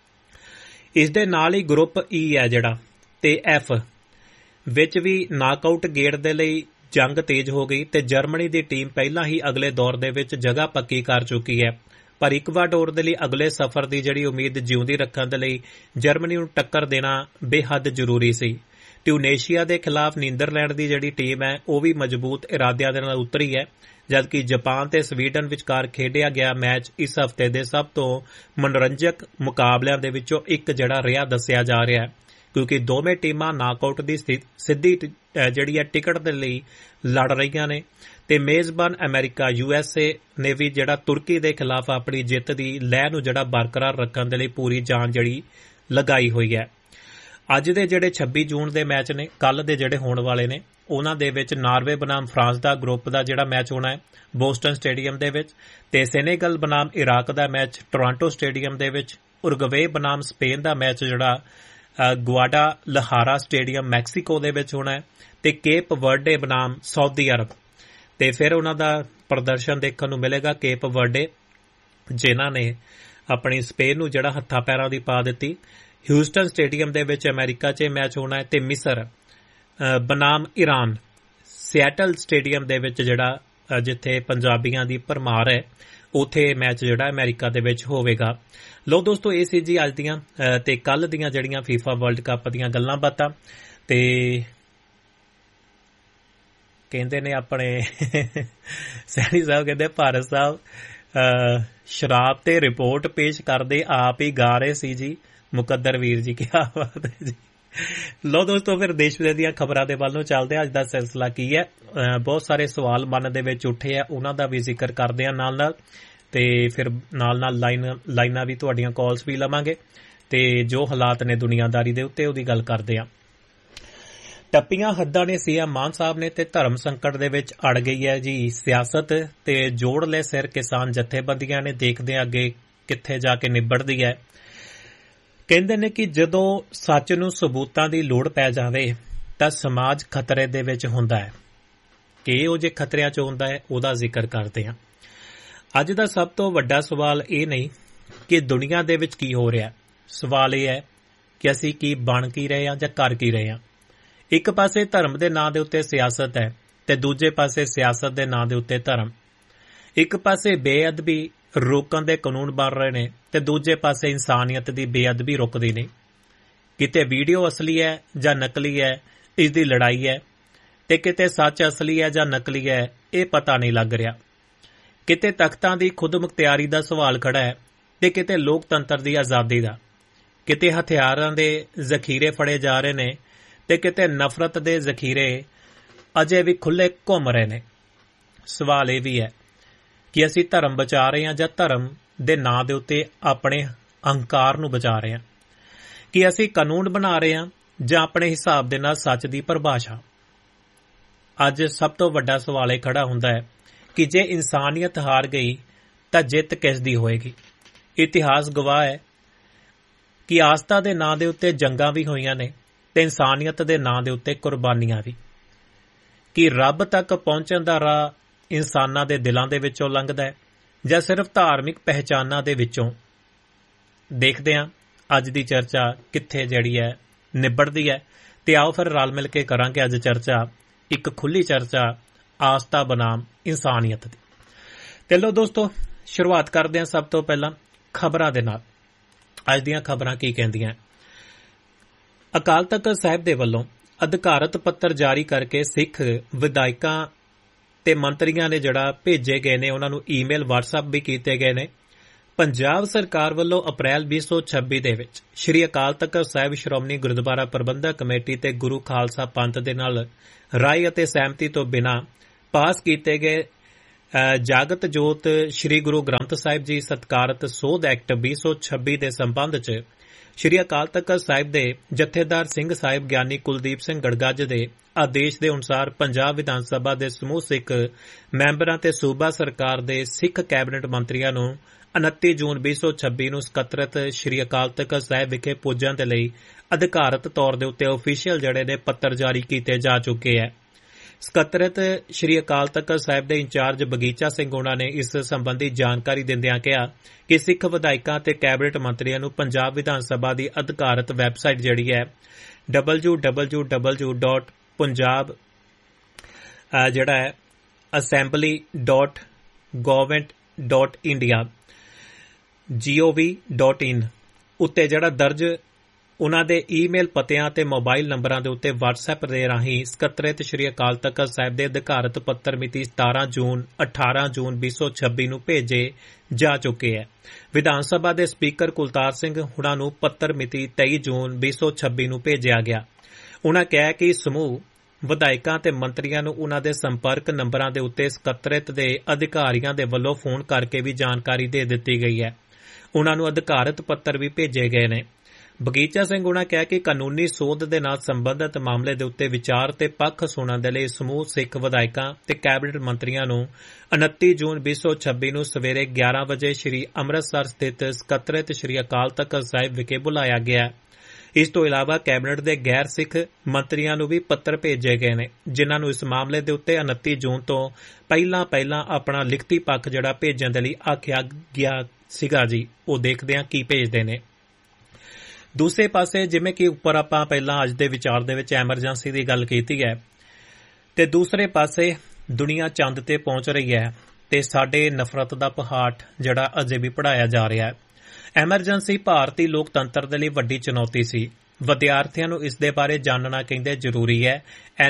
ਇਸ ਦੇ ਨਾਲ ਹੀ ਗਰੁੱਪ ਈ ਹੈ ਜਿਹੜਾ ਤੇ ਐਫ ਵਿੱਚ ਵੀ ਨਾਕਆਊਟ ਗੇੜ ਦੇ ਲਈ ਜੰਗ ਤੇਜ਼ ਹੋ ਗਈ ਤੇ ਜਰਮਨੀ ਦੀ ਟੀਮ ਪਹਿਲਾਂ ਹੀ ਅਗਲੇ ਦੌਰ ਦੇ ਵਿੱਚ ਜਗ੍ਹਾ ਪੱਕੀ ਕਰ ਚੁੱਕੀ ਹੈ। ਪਰ ਇਕਵਾਡੋਰ ਦੇ ਲਈ ਅਗਲੇ ਸਫ਼ਰ ਦੀ ਜਿਹੜੀ ਉਮੀਦ ਜਿਉਂਦੀ ਰੱਖਣ ਦੇ ਲਈ ਜਰਮਨੀ ਨੂੰ ਟੱਕਰ ਦੇਣਾ ਬੇਹੱਦ ਜ਼ਰੂਰੀ ਸੀ। ਟਿਊਨੇਸ਼ੀਆ ਦੇ ਖਿਲਾਫ ਨੀਦਰਲੈਂਡ ਦੀ ਜਿਹੜੀ ਟੀਮ ਹੈ ਉਹ ਵੀ ਮਜ਼ਬੂਤ ਇਰਾਦਿਆਂ ਦੇ ਨਾਲ ਉਤਰੀ ਹੈ, ਜਦਕਿ ਜਾਪਾਨ ਤੇ ਸਵੀਡਨ ਵਿਚਕਾਰ ਖੇਡਿਆ ਗਿਆ ਮੈਚ ਇਸ ਹਫ਼ਤੇ ਦੇ ਸਭ ਤੋਂ ਮਨੋਰੰਜਕ ਮੁਕਾਬਲਿਆਂ ਦੇ ਵਿੱਚੋਂ ਇੱਕ ਜਿਹੜਾ ਰਿਹਾ ਦੱਸਿਆ ਜਾ ਰਿਹਾ ਹੈ, ਕਿਉਂਕਿ ਦੋਵੇਂ ਟੀਮਾਂ ਨਾਕਆਊਟ ਦੀ ਸਿੱਧੀ ਜਿਹੜੀ ਹੈ ਟਿਕਟ ਦੇ ਲਈ ਲੜ ਰਹੀਆਂ ਨੇ। ਤੇ ਮੇਜ਼ਬਾਨ ਅਮਰੀਕਾ USA ਨੇ ਵੀ ਜਿਹੜਾ ਤੁਰਕੀ ਦੇ ਖਿਲਾਫ ਆਪਣੀ ਜਿੱਤ ਦੀ ਲਹਿ ਨੂੰ ਜਿਹੜਾ ਬਰਕਰਾਰ ਰੱਖਣ ਦੇ ਲਈ ਪੂਰੀ ਜਾਨ ਜਿਹੜੀ ਲਗਾਈ ਹੋਈ ਹੈ। ਅੱਜ ਦੇ ਜਿਹੜੇ 26 ਜੂਨ ਦੇ ਮੈਚ ਨੇ, ਕੱਲ ਦੇ ਜਿਹੜੇ ਹੋਣ ਵਾਲੇ ਨੇ, ਉਹਨਾਂ ਦੇ ਵਿੱਚ ਨਾਰਵੇ ਬਨਾਮ ਫਰਾਂਸ ਦਾ ਗਰੁੱਪ ਦਾ ਜਿਹੜਾ ਮੈਚ ਹੋਣਾ ਹੈ ਬੋਸਟਨ ਸਟੇਡੀਅਮ ਦੇ ਵਿੱਚ, ਤੇ ਸੈਨੇਗਲ ਬਨਾਮ ਇਰਾਕ ਦਾ ਮੈਚ ਟੋਰਾਂਟੋ ਸਟੇਡੀਅਮ ਦੇ ਵਿੱਚ, ਉਰਗਵੇ ਬਨਾਮ ਸਪੇਨ ਦਾ ਮੈਚ ਜਿਹੜਾ ਗੁਆਡਾਲਹਾਰਾ ਸਟੇਡੀਅਮ ਮੈਕਸੀਕੋ ਦੇ ਵਿੱਚ ਹੋਣਾ ਹੈ, ਤੇ ਕੇਪ ਵਰਡੇ ਬਨਾਮ ਸਾਊਦੀ ਅਰਬ। ਤੇ ਫਿਰ ਉਹਨਾਂ ਦਾ ਪ੍ਰਦਰਸ਼ਨ ਦੇਖਣ ਨੂੰ ਮਿਲੇਗਾ ਕੇਪ ਵਰਡੇ, ਜਿਨ੍ਹਾਂ ਨੇ ਆਪਣੀ ਸਪੇਨ ਨੂੰ ਜਿਹੜਾ ਹੱਥਾਂ ਪੈਰਾਂ ਦੀ ਪਾ ਦਿੱਤੀ। ਹਿਊਸਟਨ ਸਟੇਡੀਅਮ ਦੇ ਵਿੱਚ ਅਮਰੀਕਾ 'ਚ ਮੈਚ ਹੋਣਾ ਹੈ, ਤੇ ਮਿਸਰ ਬਨਾਮ ਈਰਾਨ ਸਿਐਟਲ ਸਟੇਡੀਅਮ ਦੇ ਵਿੱਚ ਜਿਹੜਾ ਜਿੱਥੇ ਪੰਜਾਬੀਆਂ ਦੀ ਭਰਮਾਰ ਹੈ ਉੱਥੇ ਮੈਚ ਜਿਹੜਾ ਅਮਰੀਕਾ ਦੇ ਵਿੱਚ ਹੋਵੇਗਾ। ਲੋ ਦੋਸਤੋ, ਇਹ ਸੀ ਜੀ ਅੱਜ ਦੀਆਂ ਤੇ ਕੱਲ ਦੀਆਂ ਜਿਹੜੀਆਂ ਫੀਫਾ ਵਰਲਡ ਕੱਪ ਦੀਆਂ ਗੱਲਾਂ ਬਾਤਾਂ। ਤੇ ਕਹਿੰਦੇ ਨੇ ਆਪਣੇ ਸੈਣੀ ਸਾਹਿਬ, ਕਹਿੰਦੇ ਭਾਰਤ ਸਾਹਿਬ ਸ਼ਰਾਬ ਤੇ ਰਿਪੋਰਟ ਪੇਸ਼ ਕਰਦੇ ਆਪ ਹੀ ਗਾ ਰਹੇ ਸੀ ਜੀ। ਮੁਕੱਦਰ ਵੀਰ ਜੀ, ਕੀ ਬਾਤ ਹੈ ਜੀ। ਲੋ ਦੋਸਤੋ, ਫਿਰ ਦੇਸ਼ ਵਿਦੇਸ਼ ਦੀਆਂ ਖਬਰਾਂ ਦੇ ਵੱਲ ਨੂੰ ਚੱਲਦੇ ਹਾਂ। ਅੱਜ ਦਾ ਸਿਲਸਿਲਾ ਕੀ ਹੈ, ਬਹੁਤ ਸਾਰੇ ਸਵਾਲ ਮਨ ਦੇ ਵਿੱਚ ਉੱਠੇ ਆ, ਉਹਨਾਂ ਦਾ ਵੀ ਜ਼ਿਕਰ ਕਰਦੇ ਹਾਂ ਨਾਲ ਤੇ ਫਿਰ ਨਾਲ ਲਾਈਨਾਂ ਵੀ ਤੁਹਾਡੀਆਂ ਕਾਲਸ ਵੀ ਲਵਾਂਗੇ ਤੇ ਜੋ ਹਾਲਾਤ ਨੇ ਦੁਨੀਆਦਾਰੀ ਦੇ ਉੱਤੇ ਉਹਦੀ ਗੱਲ ਕਰਦੇ ਹਾਂ। ਟੱਪੀਆਂ ਹੱਦਾਂ ਨੇ ਸੀਐਮ ਮਾਨ ਸਾਹਿਬ ਨੇ ਤੇ ਧਰਮ ਸੰਕਟ ਦੇ ਵਿੱਚ ਅੜ ਗਈ ਹੈ ਜੀ ਸਿਆਸਤ, ਤੇ ਜੋੜ ਲੈ ਸਿਰ ਕਿਸਾਨ ਜਥੇਬੰਦੀਆਂ ਨੇ, ਦੇਖਦੇ ਅੱਗੇ ਕਿੱਥੇ ਜਾ ਕੇ ਨਿਬੜਦੀ ਹੈ। ਕਹਿੰਦੇ ਨੇ ਕਿ ਜਦੋਂ ਸੱਚ ਨੂੰ ਸਬੂਤਾਂ ਦੀ ਲੋੜ ਪੈ ਜਾਵੇ ਤਾਂ ਸਮਾਜ ਖਤਰੇ ਦੇ ਵਿੱਚ ਹੁੰਦਾ ਹੈ। ਕਿ ਉਹ ਜੇ ਖਤਰਿਆਂ 'ਚ ਹੁੰਦਾ ਹੈ ਉਹਦਾ ਜ਼ਿਕਰ ਕਰਦੇ ਹਾਂ। ਅੱਜ ਦਾ ਸਭ ਤੋਂ ਵੱਡਾ ਸਵਾਲ ਇਹ ਨਹੀਂ ਕਿ ਦੁਨੀਆ ਦੇ ਵਿੱਚ ਕੀ ਹੋ ਰਿਹਾ, ਸਵਾਲ ਇਹ ਹੈ ਕਿ ਅਸੀਂ ਕੀ ਬਣ ਕੀ ਰਹੇ ਹਾਂ ਜਾਂ ਕਰ ਕੀ ਰਹੇ ਹਾਂ। ਇੱਕ ਪਾਸੇ ਧਰਮ ਦੇ ਨਾਂ ਦੇ ਉੱਤੇ ਸਿਆਸਤ ਹੈ ਤੇ ਦੂਜੇ ਪਾਸੇ ਸਿਆਸਤ ਦੇ ਨਾਂ ਦੇ ਉੱਤੇ ਧਰਮ। ਇੱਕ ਪਾਸੇ ਬੇਅਦਬੀ ਰੋਕਣ ਦੇ ਕਾਨੂੰਨ ਬਣ ਰਹੇ ਨੇ ਤੇ ਦੂਜੇ ਪਾਸੇ ਇਨਸਾਨੀਅਤ ਦੀ ਬੇਅਦਬੀ ਰੁਕਦੀ ਨਹੀਂ। ਕਿਤੇ ਵੀਡੀਓ ਅਸਲੀ ਹੈ ਜਾਂ ਨਕਲੀ ਹੈ, ਇਸ ਦੀ ਲੜਾਈ ਹੈ, ਤੇ ਕਿਤੇ ਸੱਚ ਅਸਲੀ ਹੈ ਜਾਂ ਨਕਲੀ ਹੈ, ਇਹ ਪਤਾ ਨਹੀਂ ਲੱਗ ਰਿਹਾ। ਕਿਤੇ ਤਖ਼ਤਾਂ ਦੀ ਖੁਦਮੁਖਤਿਆਰੀ ਦਾ ਸਵਾਲ ਖੜਾ ਹੈ ਤੇ ਕਿਤੇ ਲੋਕਤੰਤਰ ਦੀ ਆਜ਼ਾਦੀ ਦਾ। ਕਿਤੇ ਹਥਿਆਰਾਂ ਦੇ ਜ਼ਖੀਰੇ ਫੜੇ ਜਾ ਰਹੇ ਨੇ ਤੇ ਕਿਤੇ ਨਫ਼ਰਤ ਦੇ ਜ਼ਖੀਰੇ ਅਜੇ ਵੀ ਖੁੱਲ੍ਹੇ ਘੁੰਮ ਰਹੇ ਨੇ। ਸਵਾਲ ਇਹ ਵੀ ਹੈ ਕਿ ਅਸੀਂ ਧਰਮ ਬਚਾ ਰਹੇ ਹਾਂ ਜਾਂ ਧਰਮ ਦੇ ਨਾਂ ਦੇ ਉੱਤੇ ਆਪਣੇ ਅਹੰਕਾਰ ਨੂੰ ਬਚਾ ਰਹੇ ਹਾਂ? ਕਿ ਅਸੀਂ ਕਾਨੂੰਨ ਬਣਾ ਰਹੇ ਹਾਂ ਜਾਂ ਆਪਣੇ ਹਿਸਾਬ ਦੇ ਨਾਲ ਸੱਚ ਦੀ ਪਰਿਭਾਸ਼ਾ? ਅੱਜ ਸਭ ਤੋਂ ਵੱਡਾ ਸਵਾਲ ਇਹ ਖੜਾ ਹੁੰਦਾ ਹੈ ਕਿ ਜੇ ਇਨਸਾਨੀਅਤ ਹਾਰ ਗਈ ਤਾਂ ਜਿੱਤ ਕਿਸ ਦੀ ਹੋਏਗੀ? ਇਤਿਹਾਸ ਗਵਾਹ ਹੈ ਕਿ ਆਸਥਾ ਦੇ ਨਾਂ ਦੇ ਉੱਤੇ ਜੰਗਾਂ ਵੀ ਹੋਈਆਂ ਨੇ ਤੇ ਇਨਸਾਨੀਅਤ ਦੇ ਨਾਂ ਦੇ ਉੱਤੇ ਕੁਰਬਾਨੀਆਂ ਵੀ। ਕਿ ਰੱਬ ਤੱਕ ਪਹੁੰਚਣ ਦਾ ਰਾਹ ਇਨਸਾਨਾਂ ਦੇ ਦਿਲਾਂ ਦੇ ਵਿੱਚੋਂ ਲੰਘਦਾ ਹੈ ਜਾਂ ਸਿਰਫ ਧਾਰਮਿਕ ਪਹਿਚਾਨਾਂ ਦੇ ਵਿੱਚੋਂ? ਦੇਖਦੇ ਹਾਂ ਅੱਜ ਦੀ ਚਰਚਾ ਕਿੱਥੇ ਜਿਹੜੀ ਹੈ ਨਿਬੜਦੀ ਹੈ, ਤੇ ਆਓ ਫਿਰ ਰਲ ਮਿਲ ਕੇ ਕਰਾਂਗੇ ਅੱਜ ਚਰਚਾ, ਇੱਕ ਖੁੱਲੀ ਚਰਚਾ ਆਸਥਾ ਬਨਾਮ ਇਨਸਾਨੀਅਤ ਦੀ। ਤੇ ਲਓ ਦੋਸਤੋ, ਸ਼ੁਰੂਆਤ ਕਰਦੇ ਹਾਂ ਸਭ ਤੋਂ ਪਹਿਲਾਂ ਖਬਰਾਂ ਦੇ ਨਾਲ। ਅੱਜ ਦੀਆਂ ਖਬਰਾਂ ਕੀ ਕਹਿੰਦੀਆਂ? ਅਕਾਲ ਤਖ਼ਤ ਸਾਹਿਬ ਦੇ ਵੱਲੋਂ ਅਧਿਕਾਰਤ ਪੱਤਰ ਜਾਰੀ ਕਰਕੇ ਸਿੱਖ ਵਿਧਾਇਕਾਂ ਤੇ ਮੰਤਰੀਆਂ ਨੇ ਜਿਹੜਾ ਭੇਜੇ ਗਏ ਨੇ, ਉਹਨਾਂ ਨੂੰ ਈਮੇਲ WhatsApp ਵੀ ਕੀਤੇ ਗਏ ਨੇ। ਪੰਜਾਬ ਸਰਕਾਰ ਵੱਲੋਂ ਅਪ੍ਰੈਲ 2026 ਦੇ ਵਿੱਚ ਸ਼੍ਰੀ ਅਕਾਲ ਤਖ਼ਤ ਸਾਹਿਬ ਸ਼੍ਰੋਮਣੀ ਗੁਰਦੁਆਰਾ ਪ੍ਰਬੰਧਕ ਕਮੇਟੀ ਤੇ ਗੁਰੂ ਖਾਲਸਾ ਪੰਥ ਦੇ ਨਾਲ ਰਾਏ ਅਤੇ ਸਹਿਮਤੀ ਤੋਂ ਬਿਨਾਂ ਪਾਸ ਕੀਤੇ ਗਏ ਜਾਗਤ ਜੋਤ ਸ਼੍ਰੀ ਗੁਰੂ ਗ੍ਰੰਥ ਸਾਹਿਬ ਜੀ ਸਤਿਕਾਰਤ ਸੋਧ ਐਕਟ 2026 ਦੇ ਸੰਬੰਧ 'ਚ ਸ਼੍ਰੀ ਅਕਾਲ ਤਖ਼ਤ ਸਾਹਿਬ ਦੇ ਜਥੇਦਾਰ ਸਿੰਘ ਸਾਹਿਬ ਗਿਆਨੀ ਕੁਲਦੀਪ ਸਿੰਘ ਗੜਗੱਜ ਦੇ ਆਦੇਸ਼ ਦੇ ਅਨੁਸਾਰ ਪੰਜਾਬ ਵਿਧਾਨ ਸਭਾ ਦੇ ਸਮੂਹ ਸਿੱਖ ਮੈਂਬਰਾਂ ਤੇ ਸੂਬਾ ਸਰਕਾਰ ਦੇ ਸਿੱਖ ਕੈਬਨਿਟ ਮੰਤਰੀਆਂ ਨੂੰ 29 ਜੂਨ 2026 ਨੂੰ ਸਕੱਤਰਤ ਸ਼੍ਰੀ ਅਕਾਲ ਤਖ਼ਤ ਸਾਹਿਬ ਵਿਖੇ ਪੁੱਜਣ ਦੇ ਲਈ ਅਧਿਕਾਰਤ ਤੌਰ ਦੇ ਉੱਤੇ ਆਫੀਸ਼ੀਅਲ ਜਿਹੜੇ ਨੇ ਪੱਤਰ ਜਾਰੀ ਕੀਤੇ ਜਾ ਚੁੱਕੇ ਹੈ। ਸਕੱਤਰਤ ਸ਼੍ਰੀ ਅਕਾਲ ਤਖ਼ਤ ਸਾਹਿਬ ਦੇ ਇੰਚਾਰਜ ਬਗੀਚਾ ਸਿੰਘ ਹੋਣਾ ਨੇ ਇਸ ਸੰਬੰਧੀ ਜਾਣਕਾਰੀ ਦਿੰਦਿਆਂ ਕਿਹਾ ਕਿ ਸਿੱਖ ਵਿਧਾਇਕਾਂ ਤੇ ਕੈਬਨਿਟ ਮੰਤਰੀਆਂ ਨੂੰ ਪੰਜਾਬ ਵਿਧਾਨ ਸਭਾ ਦੀ ਅਧਿਕਾਰਤ ਵੈਬਸਾਈਟ ਜਿਹੜੀ ਹੈ www.punjab ਜਿਹੜਾ ਹੈ assembly.government.india gov.in ਉੱਤੇ ਜਿਹੜਾ ਦਰਜ ਉਨ੍ਹਾਂ ਦੇ ਈਮੇਲ ਪਤਿਆਂ ਤੇ ਮੋਬਾਈਲ ਨੰਬਰਾਂ ਦੇ ਉੱਤੇ WhatsApp ਦੇ ਰਾਹੀਂ ਸਕੱਤਰਤ ਸ਼੍ਰੀ ਅਕਾਲ ਤਖ਼ਤ ਸਾਹਿਬ ਦੇ ਅਧਿਕਾਰਤ ਪੱਤਰ ਮਿਤੀ 17 ਜੂਨ 18 ਜੂਨ 2026 ਨੂੰ ਭੇਜੇ ਜਾ ਚੁੱਕੇ ਹੈ। ਵਿਧਾਨ ਸਭਾ ਦੇ ਸਪੀਕਰ ਕੁਲਤਾਰ ਸਿੰਘ ਹੁਣਾਂ ਨੂੰ ਪੱਤਰ ਮਿਤੀ 23 ਜੂਨ 2026 ਨੂੰ ਭੇਜਿਆ ਗਿਆ। ਉਨ੍ਹਾਂ ਕਿਹਾ ਕਿ ਸਮੂਹ ਵਿਧਾਇਕਾਂ ਤੇ ਮੰਤਰੀਆਂ ਨੂੰ ਉਨ੍ਹਾਂ ਦੇ ਸੰਪਰਕ ਨੰਬਰਾਂ ਦੇ ਉੱਤੇ ਸਕੱਤਰਤ ਦੇ ਅਧਿਕਾਰੀਆਂ ਦੇ ਵੱਲੋਂ ਫੋਨ ਕਰਕੇ ਵੀ ਜਾਣਕਾਰੀ ਦੇ ਦਿੱਤੀ ਗਈ ਹੈ। ਉਨ੍ਹਾਂ ਨੂੰ ਅਧਿਕਾਰਤ ਪੱਤਰ ਵੀ ਭੇਜੇ ਗਏ ਨੇ। ਬਗੀਚਾ ਸਿੰਘ ਉਨ੍ਹਾਂ ਕਿਹਾ ਕਿ ਕਾਨੂੰਨੀ ਸੋਧ ਦੇ ਨਾਲ ਸੰਬੰਧਿਤ ਮਾਮਲੇ ਦੇ ਉੱਤੇ ਵਿਚਾਰ ਤੇ ਪੱਖ ਸੁਣਨ ਦੇ ਲਈ ਸਮੂਹ ਸਿੱਖ ਵਿਧਾਇਕਾਂ ਤੇ ਕੈਬਨਿਟ ਮੰਤਰੀਆਂ ਨੂੰ 29 ਜੂਨ 2026 ਨੂੰ ਸਵੇਰੇ 11 ਵਜੇ ਸ੍ਰੀ ਅੰਮ੍ਰਿਤਸਰ ਸਥਿਤ ਸਕੱਤਰਤ ਸ੍ਰੀ ਅਕਾਲ ਤਖ਼ਤ ਸਾਹਿਬ ਵਿਖੇ ਬੁਲਾਇਆ ਗਿਆ। ਇਸ ਤੋਂ ਇਲਾਵਾ ਕੈਬਨਿਟ ਦੇ ਗੈਰ ਸਿੱਖ ਮੰਤਰੀਆਂ ਨੂੰ ਵੀ ਪੱਤਰ ਭੇਜੇ ਗਏ ਨੇ, ਜਿਨ੍ਹਾਂ ਨੂੰ ਇਸ ਮਾਮਲੇ ਦੇ ਉੱਤੇ 29 ਜੂਨ ਤੋਂ ਪਹਿਲਾਂ ਆਪਣਾ ਲਿਖਤੀ ਪੱਖ ਜਿਹੜਾ ਭੇਜਣ ਦੇ ਲਈ ਆਖਿਆ ਗਿਆ ਸੀਗਾ ਜੀ। ਉਹ ਦੇਖਦੇ ਹਾਂ ਕੀ ਭੇਜਦੇ ਨੇ। ਦੂਸਰੇ ਪਾਸੇ ਜਿਵੇਂ ਕਿ ਉੱਪਰ ਆਪਾਂ ਪਹਿਲਾਂ ਅੱਜ ਦੇ ਵਿਚਾਰ ਦੇ ਵਿੱਚ ਐਮਰਜੈਂਸੀ ਦੀ ਗੱਲ ਕੀਤੀ ਹੈ, ਤੇ ਦੂਸਰੇ ਪਾਸੇ ਦੁਨੀਆ ਚੰਦ ਤੇ ਪਹੁੰਚ ਰਹੀ ਹੈ ਤੇ ਸਾਡੇ ਨਫ਼ਰਤ ਦਾ ਪਹਾੜ ਜਿਹੜਾ ਅਜੇ ਵੀ ਪੜਾਇਆ ਜਾ ਰਿਹਾ ਹੈ। ਐਮਰਜੈਂਸੀ ਭਾਰਤੀ ਲੋਕਤੰਤਰ ਦੇ ਲਈ ਵੱਡੀ ਚੁਣੌਤੀ ਸੀ। ਵਿਦਿਆਰਥੀਆਂ ਨੂੰ ਇਸ ਦੇ ਬਾਰੇ ਜਾਣਨਾ ਕਹਿੰਦੇ ਜ਼ਰੂਰੀ ਹੈ।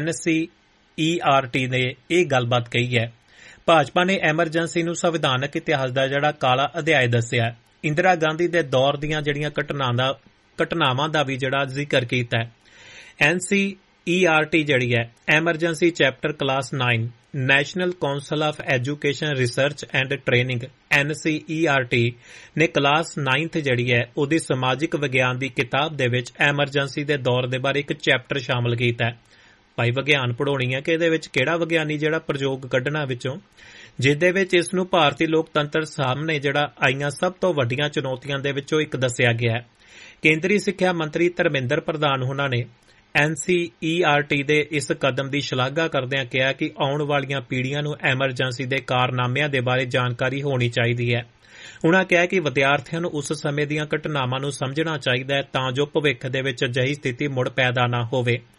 NCERT ਨੇ ਇਹ ਗੱਲਬਾਤ ਕਹੀ ਹੈ। ਭਾਜਪਾ ਨੇ ਐਮਰਜੈਂਸੀ ਨੂੰ ਸੰਵਿਧਾਨਕ ਇਤਿਹਾਸ ਦਾ ਜਿਹੜਾ ਕਾਲਾ ਅਧਿਆਇ ਦੱਸਿਆ। ਇੰਦਰਾ ਗਾਂਧੀ ਦੇ ਦੌਰ ਦੀਆਂ ਜਿਹੜੀਆਂ ਘਟਨਾਵਾਂ ਦਾ ਵੀ ਜਿਹੜਾ ਜ਼ਿਕਰ ਕੀਤਾ ਹੈ। NCERT ਜਿਹੜੀ ਹੈ emergency chapter class 9 national council of education research and training NCERT ਨੇ ਕਲਾਸ 9th ਜਿਹੜੀ ਹੈ ਉਹਦੀ ਸਮਾਜਿਕ ਵਿਗਿਆਨ ਦੀ ਕਿਤਾਬ ਦੇ ਵਿੱਚ ਐਮਰਜੈਂਸੀ ਦੇ ਦੌਰ ਦੇ ਬਾਰੇ ਇੱਕ ਚੈਪਟਰ ਸ਼ਾਮਲ ਕੀਤਾ ਹੈ। ਭਾਈ ਵਿਗਿਆਨ ਪੜ੍ਹਾਉਣੀ ਹੈ ਕਿ ਇਹਦੇ ਵਿੱਚ ਕਿਹੜਾ ਵਿਗਿਆਨੀ ਜਿਹੜਾ ਪ੍ਰਯੋਗ ਕੱਢਣਾ ਵਿੱਚੋਂ, ਜਿਹਦੇ ਵਿੱਚ ਇਸ ਨੂੰ ਭਾਰਤੀ ਲੋਕਤੰਤਰ ਸਾਹਮਣੇ ਜਿਹੜਾ ਆਈਆਂ ਸਭ ਤੋਂ ਵੱਡੀਆਂ ਚੁਣੌਤੀਆਂ ਦੇ ਵਿੱਚੋਂ ਇੱਕ ਦੱਸਿਆ ਗਿਆ ਹੈ। ਕੇਂਦਰੀ ਸਿੱਖਿਆ ਮੰਤਰੀ ਧਰਮਿੰਦਰ ਪ੍ਰਧਾਨ ਹੋਣਾ ਨੇ NCERT ਦੇ ਇਸ ਕਦਮ ਦੀ ਸ਼ਲਾਘਾ ਕਰਦਿਆਂ ਕਿਹਾ ਕਿ ਆਉਣ ਵਾਲੀਆਂ ਪੀੜ੍ਹੀਆਂ ਨੂੰ ਐਮਰਜੈਂਸੀ ਦੇ ਕਾਰਨਾਮਿਆਂ ਦੇ ਬਾਰੇ ਜਾਣਕਾਰੀ ਹੋਣੀ ਚਾਹੀਦੀ ਹੈ। ਉਨ੍ਹਾਂ ਕਿਹਾ ਕਿ ਵਿਦਿਆਰਥੀਆਂ ਨੂੰ ਉਸ ਸਮੇਂ ਦੀਆਂ ਘਟਨਾਵਾਂ ਨੂੰ ਸਮਝਣਾ ਚਾਹੀਦਾ ਹੈ ਤਾਂ ਜੋ ਭਵਿੱਖ ਦੇ ਵਿੱਚ ਅਜਿਹੀ ਸਥਿਤੀ ਮੁੜ ਪੈਦਾ ਨਾ ਹੋਵੇ।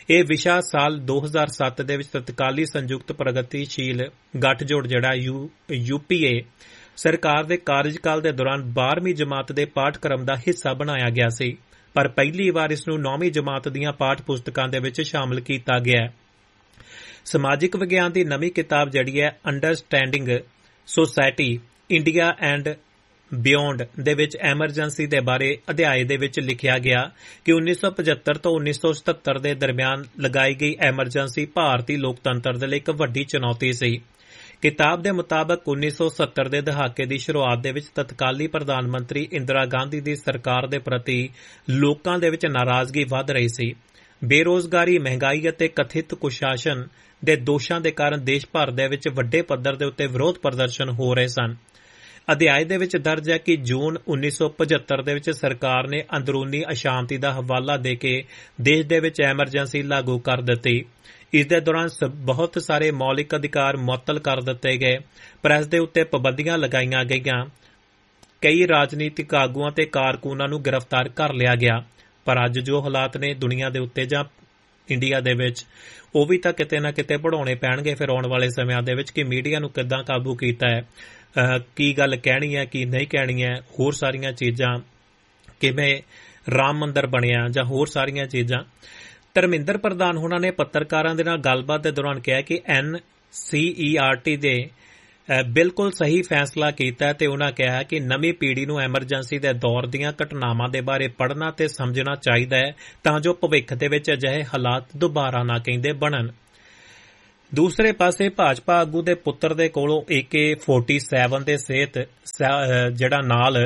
ਇਹ ਵਿਸ਼ਾ ਸਾਲ 2007 ਦੇ ਵਿੱਚ ਤਤਕਾਲੀ ਸੰਯੁਕਤ ਪ੍ਰਗਤੀਸ਼ੀਲ ਗੱਠਜੋੜ ਜਿਹੜਾ UPA ਸਰਕਾਰ ਦੇ ਕਾਰਜਕਾਲ ਦੇ ਦੌਰਾਨ 12ਵੀਂ ਜਮਾਤ ਦੇ ਪਾਠਕ੍ਰਮ ਦਾ ਹਿੱਸਾ ਬਣਾਇਆ ਗਿਆ ਸੀ, ਪਰ ਪਹਿਲੀ ਵਾਰ ਇਸ ਨੂੰ 9ਵੀਂ ਜਮਾਤ ਦੀਆਂ ਪਾਠ ਪੁਸਤਕਾਂ ਦੇ ਵਿੱਚ ਸ਼ਾਮਲ ਕੀਤਾ ਗਿਆ ਹੈ। ਸਮਾਜਿਕ ਵਿਗਿਆਨ ਦੀ ਨਵੀਂ ਕਿਤਾਬ ਜਿਹੜੀ ਹੈ understanding society India and beyond ਦੇ ਵਿੱਚ ਐਮਰਜੈਂਸੀ ਦੇ ਬਾਰੇ ਅਧਿਆਇ ਦੇ ਵਿੱਚ ਲਿਖਿਆ ਗਿਆ ਕਿ 1975 ਤੋਂ 1977 ਦੇ ਦਰਮਿਆਨ ਲਗਾਈ ਗਈ ਐਮਰਜੈਂਸੀ ਭਾਰਤੀ ਲੋਕਤੰਤਰ ਦੇ ਲਈ ਇੱਕ ਵੱਡੀ ਚੁਣੌਤੀ ਸੀ। ਕਿਤਾਬ ਦੇ ਮੁਤਾਬਕ 1970 ਦੇ ਦਹਾਕੇ ਦੀ ਸ਼ੁਰੂਆਤ ਦੇ ਵਿੱਚ ਤਤਕਾਲੀ ਪ੍ਰਧਾਨ ਮੰਤਰੀ ਇੰਦਰਾ ਗਾਂਧੀ ਦੀ ਸਰਕਾਰ ਦੇ ਪ੍ਰਤੀ ਲੋਕਾਂ ਦੇ ਵਿੱਚ ਨਾਰਾਜ਼ਗੀ ਵਧ ਰਹੀ ਸੀ। ਬੇਰੋਜ਼ਗਾਰੀ, ਮਹਿੰਗਾਈ ਅਤੇ ਕਥਿਤ ਕੁਸ਼ਾਸਨ ਦੇ ਦੋਸ਼ਾਂ ਦੇ ਕਾਰਨ ਦੇਸ਼ ਭਰ ਦੇ ਵਿੱਚ ਵੱਡੇ ਪੱਧਰ ਦੇ ਉੱਤੇ ਵਿਰੋਧ ਪ੍ਰਦਰਸ਼ਨ ਹੋ ਰਹੇ ਸਨ। ਅਧਿਆਇ ਦੇ ਵਿੱਚ ਦਰਜ ਹੈ ਕਿ ਜੂਨ 1975 ਦੇ ਵਿੱਚ ਸਰਕਾਰ ਨੇ ਅੰਦਰੂਨੀ ਅਸ਼ਾਂਤੀ ਦਾ ਹਵਾਲਾ ਦੇ ਕੇ ਦੇਸ਼ ਦੇ ਵਿੱਚ ਐਮਰਜੈਂਸੀ ਲਾਗੂ ਕਰ ਦਿੱਤੀ। ਇਸ ਦੇ ਦੌਰਾਨ ਬਹੁਤ ਸਾਰੇ ਮੌਲਿਕ ਅਧਿਕਾਰ ਮੁਅੱਤਲ ਕਰ ਦਿੱਤੇ ਗਏ, ਪ੍ਰੈਸ ਦੇ ਉੱਤੇ ਪਾਬੰਦੀਆਂ ਲਗਾਈਆਂ ਗਈਆਂ, ਕਈ ਰਾਜਨੀਤਿਕ ਆਗੂਆਂ ਤੇ ਕਾਰਕੁਨਾਂ ਨੂੰ ਗ੍ਰਿਫਤਾਰ ਕਰ ਲਿਆ ਗਿਆ। ਪਰ ਅੱਜ ਜੋ ਹਾਲਾਤ ਨੇ ਦੁਨੀਆ ਦੇ ਉੱਤੇ ਜਾਂ ਇੰਡੀਆ ਦੇ ਵਿੱਚ, ਉਹ ਵੀ ਤਾਂ ਕਿਤੇ ਨਾ ਕਿਤੇ ਪੜ੍ਹਾਉਣੇ ਪੈਣਗੇ ਫਿਰ ਆਉਣ ਵਾਲੇ ਸਮਿਆਂ ਦੇ ਵਿੱਚ ਕਿ ਮੀਡੀਆ ਨੂੰ ਕਿੱਦਾਂ ਕਾਬੂ ਕੀਤਾ ਹੈ, ਕੀ ਗੱਲ ਕਹਿਣੀ ਹੈ ਕੀ ਨਹੀਂ ਕਹਿਣੀ ਹੈ, ਹੋਰ ਸਾਰੀਆਂ ਚੀਜ਼ਾਂ, ਕਿਵੇਂ ਰਾਮ ਮੰਦਰ ਬਣਿਆ ਜਾਂ ਹੋਰ ਸਾਰੀਆਂ ਚੀਜ਼ਾਂ। ਧਰਮਿੰਦਰ ਪ੍ਰਧਾਨ ਹੋਣਾ ਨੇ ਪੱਤਰਕਾਰਾਂ ਦੇ ਨਾਲ ਗੱਲਬਾਤ ਦੇ ਦੌਰਾਨ ਕਿਹਾ ਕਿ NCERT ਦੇ ਬਿਲਕੁਲ ਸਹੀ ਫੈਸਲਾ ਕੀਤਾ ਤੇ ਉਹਨਾਂ ਕਿਹਾ ਕਿ ਨਵੀਂ ਪੀੜ੍ਹੀ ਨੂੰ ਐਮਰਜੈਂਸੀ ਦੇ ਦੌਰ ਦੀਆਂ ਘਟਨਾਵਾਂ ਦੇ ਬਾਰੇ ਪੜ੍ਹਨਾ ਤੇ ਸਮਝਣਾ ਚਾਹੀਦਾ ਹੈ ਤਾਂ ਜੋ ਭਵਿੱਖ ਦੇ ਵਿੱਚ ਅਜਿਹੇ ਹਾਲਾਤ ਦੁਬਾਰਾ ਨਾ ਕਹਿੰਦੇ ਬਣਨ। ਦੂਸਰੇ ਪਾਸੇ ਭਾਜਪਾ ਆਗੂ ਦੇ ਪੁੱਤਰ ਦੇ ਕੋਲੋਂ AK-47 ਦੇ ਸਹਿਤ ਜਿਹੜਾ ਨਾਲ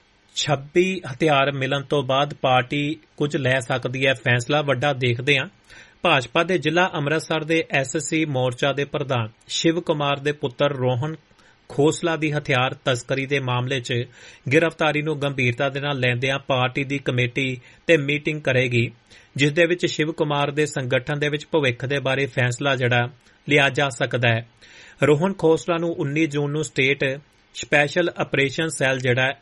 26 ਹਥਿਆਰ ਮਿਲਣ ਤੋਂ ਬਾਅਦ ਪਾਰਟੀ ਕੁਝ ਲੈ ਸਕਦੀ ਹੈ ਫੈਸਲਾ ਵੱਡਾ ਦੇਖਦੇ ਹਾਂ। ਭਾਜਪਾ ਦੇ ਜ਼ਿਲ੍ਹਾ ਅੰਮ੍ਰਿਤਸਰ ਦੇ SC ਮੋਰਚਾ ਦੇ ਪ੍ਰਧਾਨ ਸ਼ਿਵ ਕੁਮਾਰ ਦੇ ਪੁੱਤਰ ਰੋਹਨ ਖੋਸਲਾ ਦੀ ਹਥਿਆਰ ਤਸਕਰੀ ਦੇ ਮਾਮਲੇ 'ਚ ਗ੍ਰਿਫਤਾਰੀ ਨੂੰ ਗੰਭੀਰਤਾ ਦੇ ਨਾਲ ਲੈਂਦਿਆਂ ਪਾਰਟੀ ਦੀ ਕਮੇਟੀ ਤੇ ਮੀਟਿੰਗ ਕਰੇਗੀ, ਜਿਸ ਦੇ ਵਿੱਚ ਸ਼ਿਵ ਕੁਮਾਰ ਦੇ ਸੰਗਠਨ ਦੇ ਵਿੱਚ ਭਵਿੱਖ ਦੇ ਬਾਰੇ ਫੈਸਲਾ ਜਿਹੜਾ ਲਿਆ ਜਾ ਸਕਦਾ ਹੈ। ਰੋਹਨ ਖੋਸਲਾ ਨੂੰ 19 ਜੂਨ ਨੂੰ ਸਟੇਟ ਸਪੈਸ਼ਲ ਆਪਰੇਸ਼ਨ ਸੈੱਲ ਜਿਹੜਾ